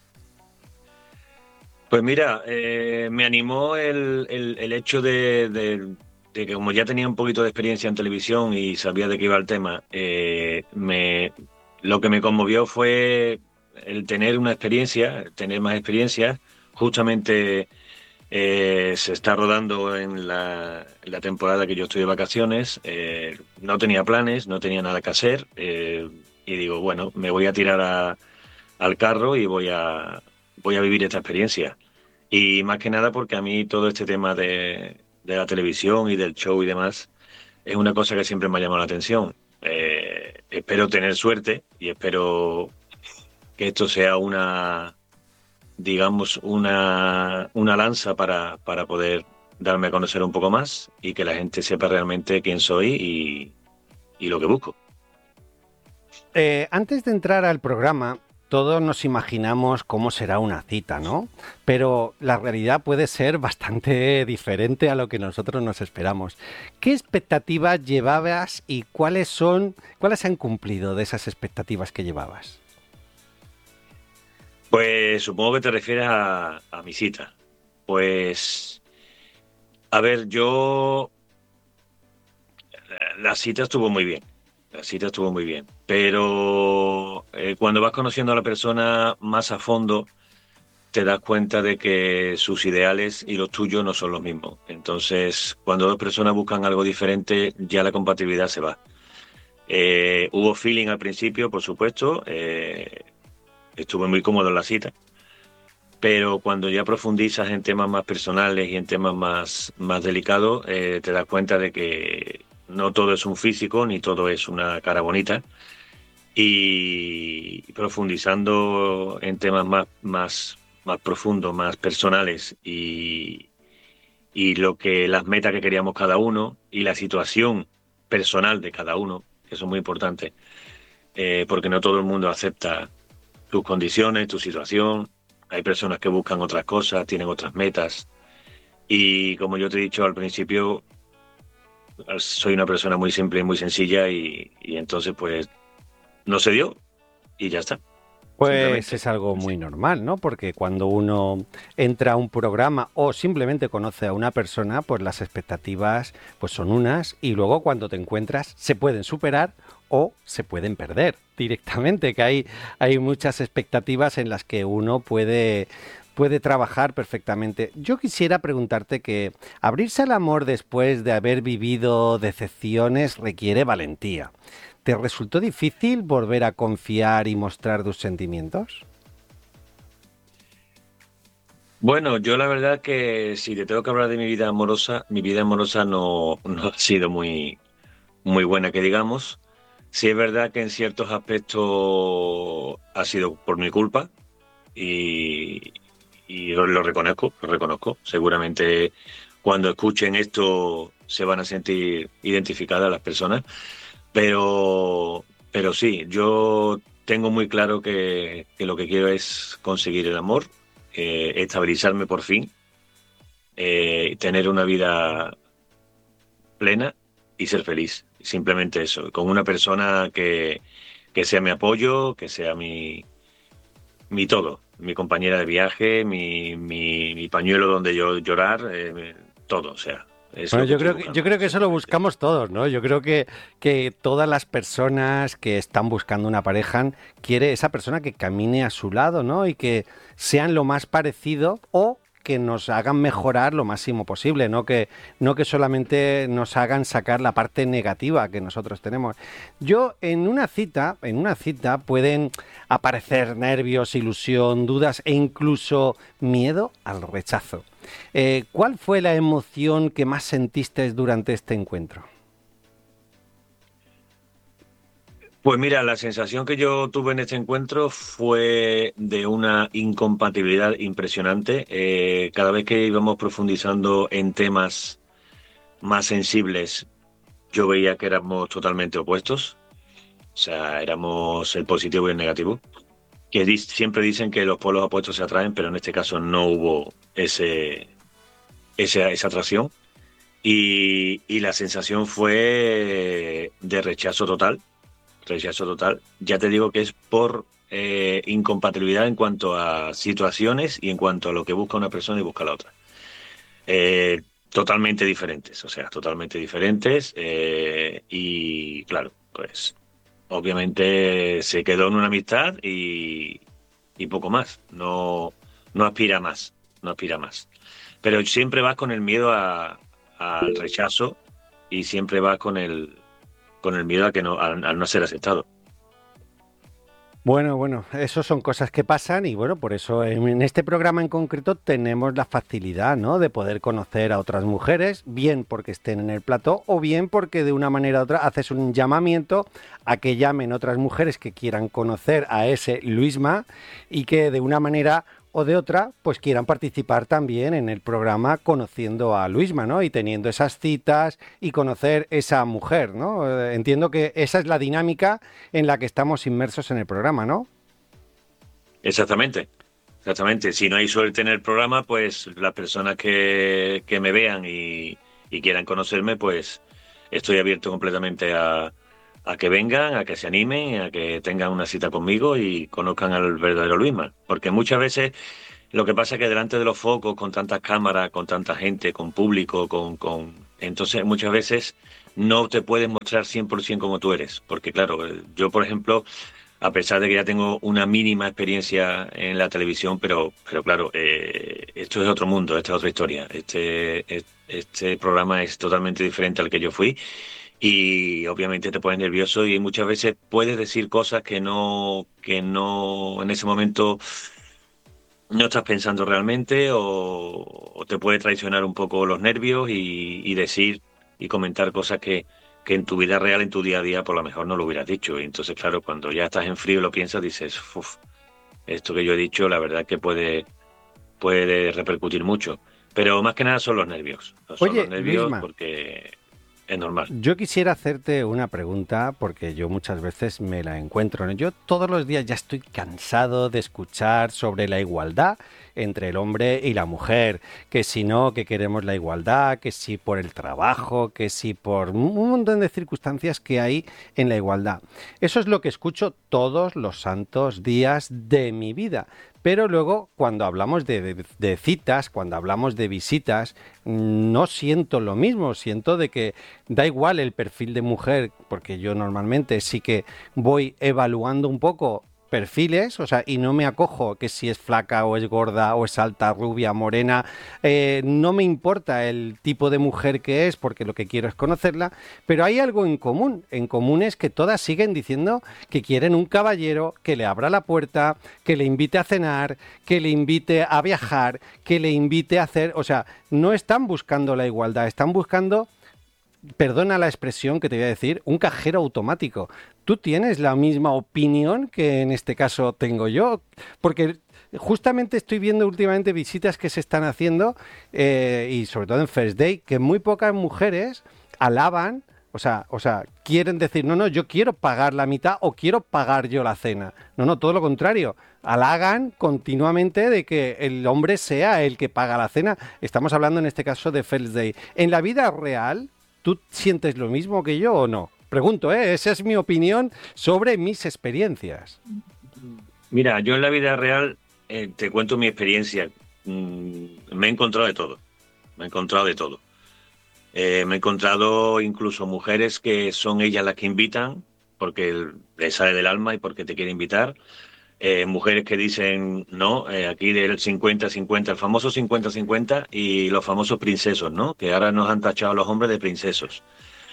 Pues mira, eh, me animó el, el, el hecho de, de, de que como ya tenía un poquito de experiencia en televisión y sabía de qué iba el tema, eh, me, lo que me conmovió fue el tener una experiencia, tener más experiencias. Justamente eh, se está rodando en la, en la temporada que yo estoy de vacaciones. Eh, no tenía planes, no tenía nada que hacer. Eh, y digo, bueno, me voy a tirar a, al carro y voy a, voy a vivir esta experiencia. Y más que nada porque a mí todo este tema de, de la televisión y del show y demás es una cosa que siempre me ha llamado la atención. Eh, espero tener suerte y espero que esto sea una, digamos, una, una lanza para, para poder darme a conocer un poco más y que la gente sepa realmente quién soy y, y lo que busco. Eh, antes de entrar al programa, todos nos imaginamos cómo será una cita, ¿no? Pero la realidad puede ser bastante diferente a lo que nosotros nos esperamos. ¿Qué expectativas llevabas y cuáles son, cuáles se han cumplido de esas expectativas que llevabas? Pues supongo que te refieres a, a mi cita. Pues, a ver, yo... La cita estuvo muy bien. La cita estuvo muy bien, pero eh, cuando vas conociendo a la persona más a fondo, te das cuenta de que sus ideales y los tuyos no son los mismos. Entonces, cuando dos personas buscan algo diferente, ya la compatibilidad se va. Eh, hubo feeling al principio, por supuesto, eh, estuve muy cómodo en la cita, pero cuando ya profundizas en temas más personales y en temas más, más delicados, eh, te das cuenta de que no todo es un físico, ni todo es una cara bonita. Y profundizando en temas más, más, más profundos, más personales y, y lo que las metas que queríamos cada uno y la situación personal de cada uno, que eso es muy importante, eh, porque no todo el mundo acepta tus condiciones, tu situación. Hay personas que buscan otras cosas, tienen otras metas. Y como yo te he dicho al principio, soy una persona muy simple y muy sencilla y, y entonces pues no se dio y ya está. Pues es algo muy normal, ¿no? Porque cuando uno entra a un programa o simplemente conoce a una persona, pues las expectativas pues son unas y luego cuando te encuentras se pueden superar o se pueden perder directamente, que hay, hay muchas expectativas en las que uno puede... puede trabajar perfectamente. Yo quisiera preguntarte que abrirse al amor después de haber vivido decepciones requiere valentía. ¿Te resultó difícil volver a confiar y mostrar tus sentimientos? Bueno, yo la verdad que si te tengo que hablar de mi vida amorosa, mi vida amorosa no, no ha sido muy, muy buena, que digamos. Sí es verdad que en ciertos aspectos ha sido por mi culpa y... Y lo, lo reconozco, lo reconozco. Seguramente cuando escuchen esto se van a sentir identificadas las personas. Pero, pero sí, yo tengo muy claro que, que lo que quiero es conseguir el amor, eh, estabilizarme por fin, eh, tener una vida plena y ser feliz. Simplemente eso, con una persona que, que sea mi apoyo, que sea mi, mi todo. Mi compañera de viaje, mi, mi, mi pañuelo donde yo llorar, eh, todo, o sea. Es bueno, lo que yo estoy creo que buscando. yo creo que eso lo buscamos todos, ¿no? Yo creo que, que todas las personas que están buscando una pareja quiere esa persona que camine a su lado, ¿no? Y que sean lo más parecido o que nos hagan mejorar lo máximo posible, no que no que solamente nos hagan sacar la parte negativa que nosotros tenemos. Yo en una cita, en una cita pueden aparecer nervios, ilusión, dudas e incluso miedo al rechazo. Eh, ¿Cuál fue la emoción que más sentiste durante este encuentro? Pues mira, la sensación que yo tuve en este encuentro fue de una incompatibilidad impresionante. Eh, cada vez que íbamos profundizando en temas más sensibles, yo veía que éramos totalmente opuestos. O sea, éramos el positivo y el negativo. Que di- siempre dicen que los polos opuestos se atraen, pero en este caso no hubo ese, ese- esa atracción. Y, y la sensación fue de rechazo total. Rechazo total. Ya te digo que es por eh, incompatibilidad en cuanto a situaciones y en cuanto a lo que busca una persona y busca la otra. Eh, totalmente diferentes, o sea, totalmente diferentes. Eh, y claro, pues obviamente se quedó en una amistad y, y poco más. No, no aspira más, no aspira más. Pero siempre vas con el miedo a, al rechazo y siempre vas con el, con el miedo a que no, al, al no ser aceptado. Bueno, bueno, eso son cosas que pasan y bueno, por eso en este programa en concreto tenemos la facilidad, ¿no?, de poder conocer a otras mujeres, bien porque estén en el plató o bien porque de una manera u otra haces un llamamiento a que llamen otras mujeres que quieran conocer a ese Luisma y que de una manera o de otra, pues quieran participar también en el programa conociendo a Luisma, ¿no? Y teniendo esas citas y conocer esa mujer, ¿no? Eh, entiendo que esa es la dinámica en la que estamos inmersos en el programa, ¿no? Exactamente, exactamente. Si no hay suerte en el programa, pues las personas que, que me vean y, y quieran conocerme, pues estoy abierto completamente a, a que vengan, a que se animen, a que tengan una cita conmigo y conozcan al verdadero Luisma. Porque muchas veces lo que pasa es que delante de los focos, con tantas cámaras, con tanta gente, con público, con, con entonces muchas veces no te puedes mostrar cien por ciento como tú eres. Porque claro, yo por ejemplo, a pesar de que ya tengo una mínima experiencia en la televisión, pero, pero claro, eh, esto es otro mundo, esta es otra historia. Este, este programa es totalmente diferente al que yo fui. Y obviamente te pones nervioso y muchas veces puedes decir cosas que no, que no en ese momento no estás pensando realmente o, o te puede traicionar un poco los nervios y, y decir y comentar cosas que, que en tu vida real, en tu día a día, por lo mejor no lo hubieras dicho. Y entonces, claro, cuando ya estás en frío y lo piensas, dices, uff, esto que yo he dicho, la verdad que puede, puede repercutir mucho. Pero más que nada son los nervios. Son Oye, los nervios Luisma, porque es normal. yo quisiera hacerte una pregunta porque yo muchas veces me la encuentro, ¿no? Yo todos los días ya estoy cansado de escuchar sobre la igualdad entre el hombre y la mujer, que si no, que queremos la igualdad, que si por el trabajo, que si por un montón de circunstancias que hay en la igualdad. Eso es lo que escucho todos los santos días de mi vida. Pero luego, cuando hablamos de, de, de citas, cuando hablamos de visitas, no siento lo mismo. Siento de que da igual el perfil de mujer, porque yo normalmente sí que voy evaluando un poco perfiles, o sea, y no me acojo que si es flaca o es gorda o es alta, rubia, morena, eh, no me importa el tipo de mujer que es porque lo que quiero es conocerla, pero hay algo en común, en común es que todas siguen diciendo que quieren un caballero que le abra la puerta, que le invite a cenar, que le invite a viajar, que le invite a hacer, o sea, no están buscando la igualdad, están buscando, perdona la expresión que te voy a decir, un cajero automático. ¿Tú tienes la misma opinión que en este caso tengo yo? Porque justamente estoy viendo últimamente visitas que se están haciendo, eh, y sobre todo en First Day, que muy pocas mujeres alaban, o sea, o sea, quieren decir, no, no, yo quiero pagar la mitad o quiero pagar yo la cena. No, no, todo lo contrario. Halagan continuamente de que el hombre sea el que paga la cena. Estamos hablando en este caso de First Day. En la vida real, ¿tú sientes lo mismo que yo o no? Pregunto, ¿eh? Esa es mi opinión sobre mis experiencias. Mira, yo en la vida real eh, te cuento mi experiencia. Mm, me he encontrado de todo. Me he encontrado de todo. Eh, me he encontrado incluso mujeres que son ellas las que invitan porque les sale del alma y porque te quiere invitar. Eh, mujeres que dicen, no, eh, aquí del cincuenta cincuenta, el famoso cincuenta cincuenta y los famosos princesos, ¿no? Que ahora nos han tachado a los hombres de princesos.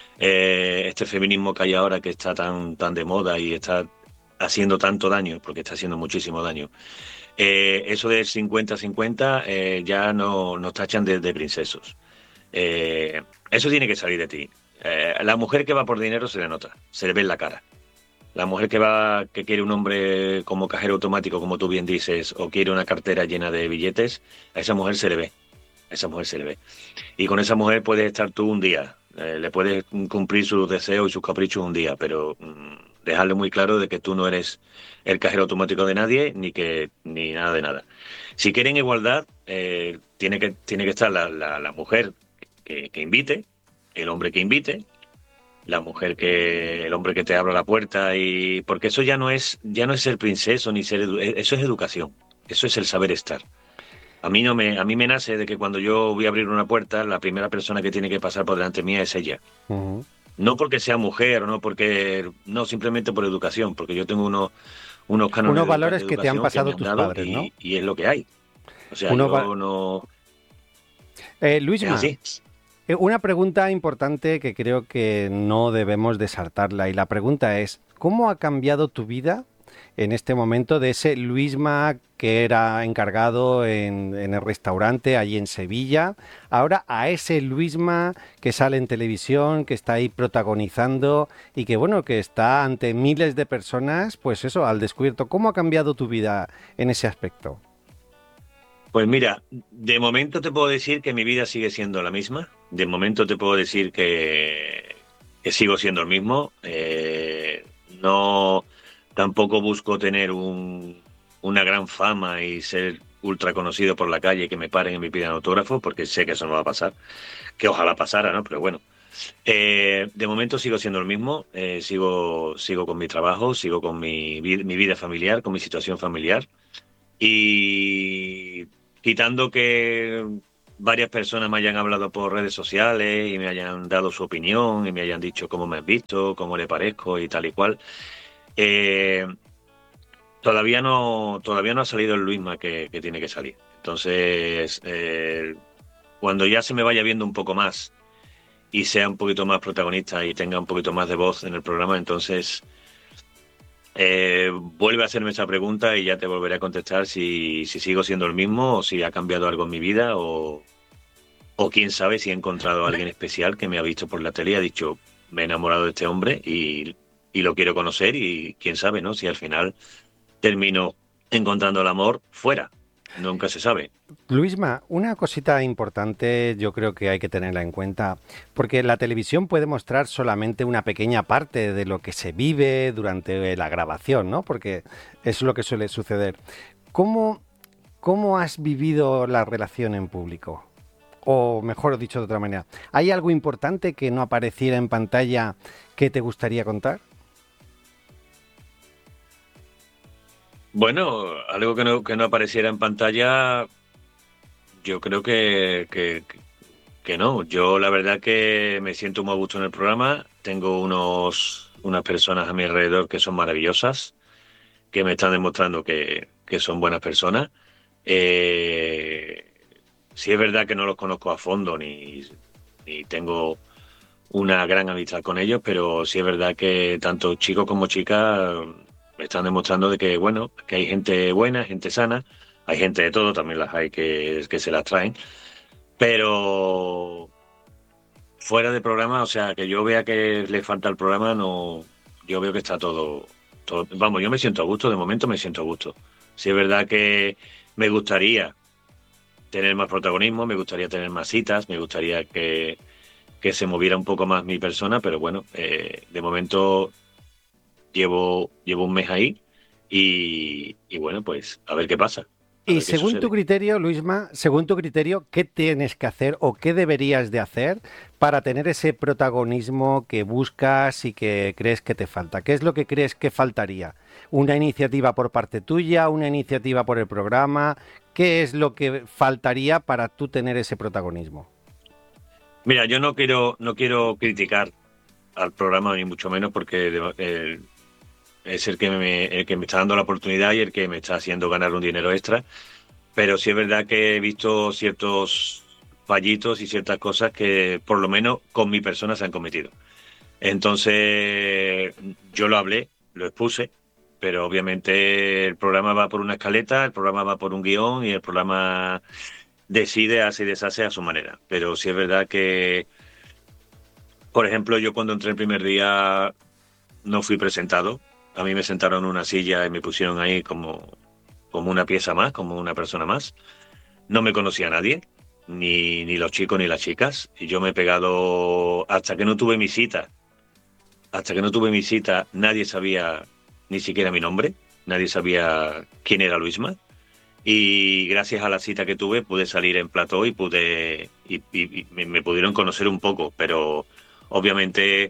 Eh, este feminismo que hay ahora que está tan, tan de moda y está haciendo tanto daño, porque está haciendo muchísimo daño. Eh, eso del cincuenta cincuenta eh, ya no, nos tachan de, de princesos. Eh, eso tiene que salir de ti. Eh, la mujer que va por dinero se le nota, se le ve en la cara. La mujer que va, que quiere un hombre como cajero automático, como tú bien dices, o quiere una cartera llena de billetes, a esa mujer se le ve. A esa mujer se le ve. Y con esa mujer puedes estar tú un día. Eh, le puedes cumplir sus deseos y sus caprichos un día, pero mmm, dejarle muy claro de que tú no eres el cajero automático de nadie, ni que ni nada de nada. Si quieren igualdad, eh, tiene que tiene que estar la, la, la mujer que, que invite, el hombre que invite, la mujer que el hombre que te abra la puerta, y porque eso ya no es ya no es ser princeso ni ser edu- eso es educación, eso es el saber estar. A mí no me a mí me nace de que cuando yo voy a abrir una puerta, la primera persona que tiene que pasar por delante mía es ella. Uh-huh. No porque sea mujer, no porque... No, simplemente por educación, porque yo tengo unos, unos cánones unos de valores educa- que te han educación pasado me han tus dado padres, y, ¿no? y es lo que hay. O sea, Unos yo va- no... Eh, Es Luisma, así. eh, una pregunta importante que creo que no debemos desartarla, y la pregunta es, ¿cómo ha cambiado tu vida en este momento de ese Luisma que era encargado en, en el restaurante allí en Sevilla, ahora a ese Luisma que sale en televisión, que está ahí protagonizando y que bueno, que está ante miles de personas, pues eso, al descubierto? ¿Cómo ha cambiado tu vida en ese aspecto? Pues mira, de momento te puedo decir que mi vida sigue siendo la misma. De momento te puedo decir que, que sigo siendo el mismo. Eh, no, tampoco busco tener un, una gran fama y ser ultra conocido por la calle, que me paren y me pidan autógrafo, porque sé que eso no va a pasar. Que ojalá pasara, ¿no? Pero bueno. Eh, de momento sigo siendo el mismo. Eh, sigo, sigo con mi trabajo, sigo con mi, vi- mi vida familiar, con mi situación familiar. Y quitando que varias personas me hayan hablado por redes sociales y me hayan dado su opinión y me hayan dicho cómo me han visto, cómo le parezco y tal y cual, eh, todavía no todavía no ha salido el Luisma que, que tiene que salir. Entonces, eh, cuando ya se me vaya viendo un poco más y sea un poquito más protagonista y tenga un poquito más de voz en el programa, entonces... Eh, vuelve a hacerme esa pregunta y ya te volveré a contestar si, si sigo siendo el mismo o si ha cambiado algo en mi vida o, o quién sabe si he encontrado a alguien especial que me ha visto por la tele y ha dicho me he enamorado de este hombre y, y lo quiero conocer y quién sabe, ¿no? Si al final termino encontrando el amor fuera. Nunca se sabe. Luisma, una cosita importante yo creo que hay que tenerla en cuenta, porque la televisión puede mostrar solamente una pequeña parte de lo que se vive durante la grabación, ¿no? Porque es lo que suele suceder. ¿Cómo, cómo has vivido la relación en público? O mejor dicho de otra manera, ¿hay algo importante que no apareciera en pantalla que te gustaría contar? Bueno, algo que no, que no apareciera en pantalla, yo creo que, que, que no. Yo la verdad que me siento muy a gusto en el programa. Tengo unos, unas personas a mi alrededor que son maravillosas, que me están demostrando que, que son buenas personas. Eh, sí es verdad que no los conozco a fondo ni, ni tengo una gran amistad con ellos, pero sí es verdad que tanto chicos como chicas me están demostrando de que, bueno, que hay gente buena, gente sana, hay gente de todo, también las hay que, que se las traen, pero fuera de programa, o sea, que yo vea que le falta al programa, no, yo veo que está todo, todo, vamos, yo me siento a gusto, de momento me siento a gusto. Sí es verdad que me gustaría tener más protagonismo, me gustaría tener más citas, me gustaría que, que se moviera un poco más mi persona, pero bueno, eh, de momento llevo, llevo un mes ahí y, y bueno, pues a ver qué pasa. Y según tu criterio, Luisma, según tu criterio, ¿qué tienes que hacer o qué deberías de hacer para tener ese protagonismo que buscas y que crees que te falta? ¿Qué es lo que crees que faltaría? ¿Una iniciativa por parte tuya? ¿Una iniciativa por el programa? ¿Qué es lo que faltaría para tú tener ese protagonismo? Mira, yo no quiero, no quiero criticar al programa ni mucho menos porque eh, es el que, me, el que me está dando la oportunidad y el que me está haciendo ganar un dinero extra, pero sí es verdad que he visto ciertos fallitos y ciertas cosas que por lo menos con mi persona se han cometido. Entonces yo lo hablé, lo expuse, pero obviamente el programa va por una escaleta, el programa va por un guión y el programa decide, hace y deshace a su manera. Pero sí es verdad que, por ejemplo, yo cuando entré el primer día no fui presentado. A mí me sentaron en una silla y me pusieron ahí como, como una pieza más, como una persona más. No me conocía a nadie, ni, ni los chicos ni las chicas. Y yo me he pegado, hasta que no tuve mi cita, hasta que no tuve mi cita, nadie sabía ni siquiera mi nombre, nadie sabía quién era Luisma. Y gracias a la cita que tuve pude salir en plató y pude y, y, y me pudieron conocer un poco, pero obviamente...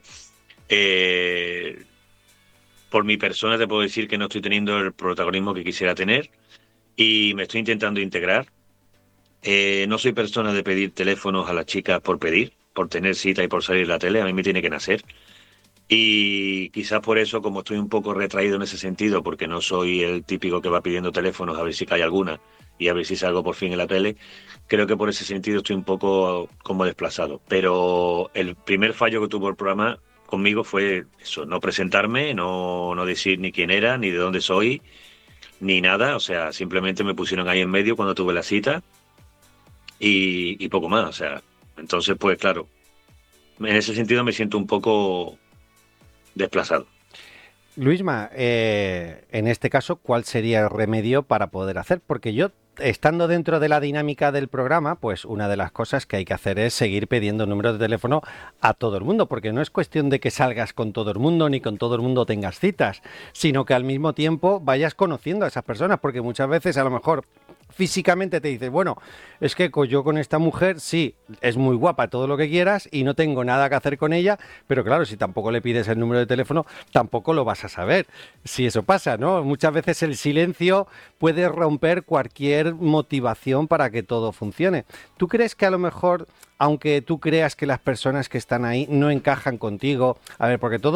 Eh, por mi persona te puedo decir que no estoy teniendo el protagonismo que quisiera tener y me estoy intentando integrar. Eh, no soy persona de pedir teléfonos a las chicas por pedir, por tener cita y por salir en la tele, a mí me tiene que nacer. Y quizás por eso, como estoy un poco retraído en ese sentido, porque no soy el típico que va pidiendo teléfonos a ver si cae alguna y a ver si salgo por fin en la tele, creo que por ese sentido estoy un poco como desplazado. Pero el primer fallo que tuvo el programa conmigo fue eso, no presentarme, no, no decir ni quién era, ni de dónde soy, ni nada. O sea, simplemente me pusieron ahí en medio cuando tuve la cita y, y poco más. O sea, entonces pues claro, en ese sentido me siento un poco desplazado. Luisma, eh, en este caso, ¿cuál sería el remedio para poder hacer? Porque yo, estando dentro de la dinámica del programa, pues una de las cosas que hay que hacer es seguir pidiendo números de teléfono a todo el mundo, porque no es cuestión de que salgas con todo el mundo ni con todo el mundo tengas citas, sino que al mismo tiempo vayas conociendo a esas personas, porque muchas veces a lo mejor físicamente te dices, bueno, es que yo con esta mujer sí, es muy guapa, todo lo que quieras y no tengo nada que hacer con ella, pero claro, si tampoco le pides el número de teléfono, tampoco lo vas a saber si eso pasa, ¿no? Muchas veces el silencio puede romper cualquier motivación para que todo funcione. ¿Tú crees que a lo mejor, aunque tú creas que las personas que están ahí no encajan contigo, a ver, porque todo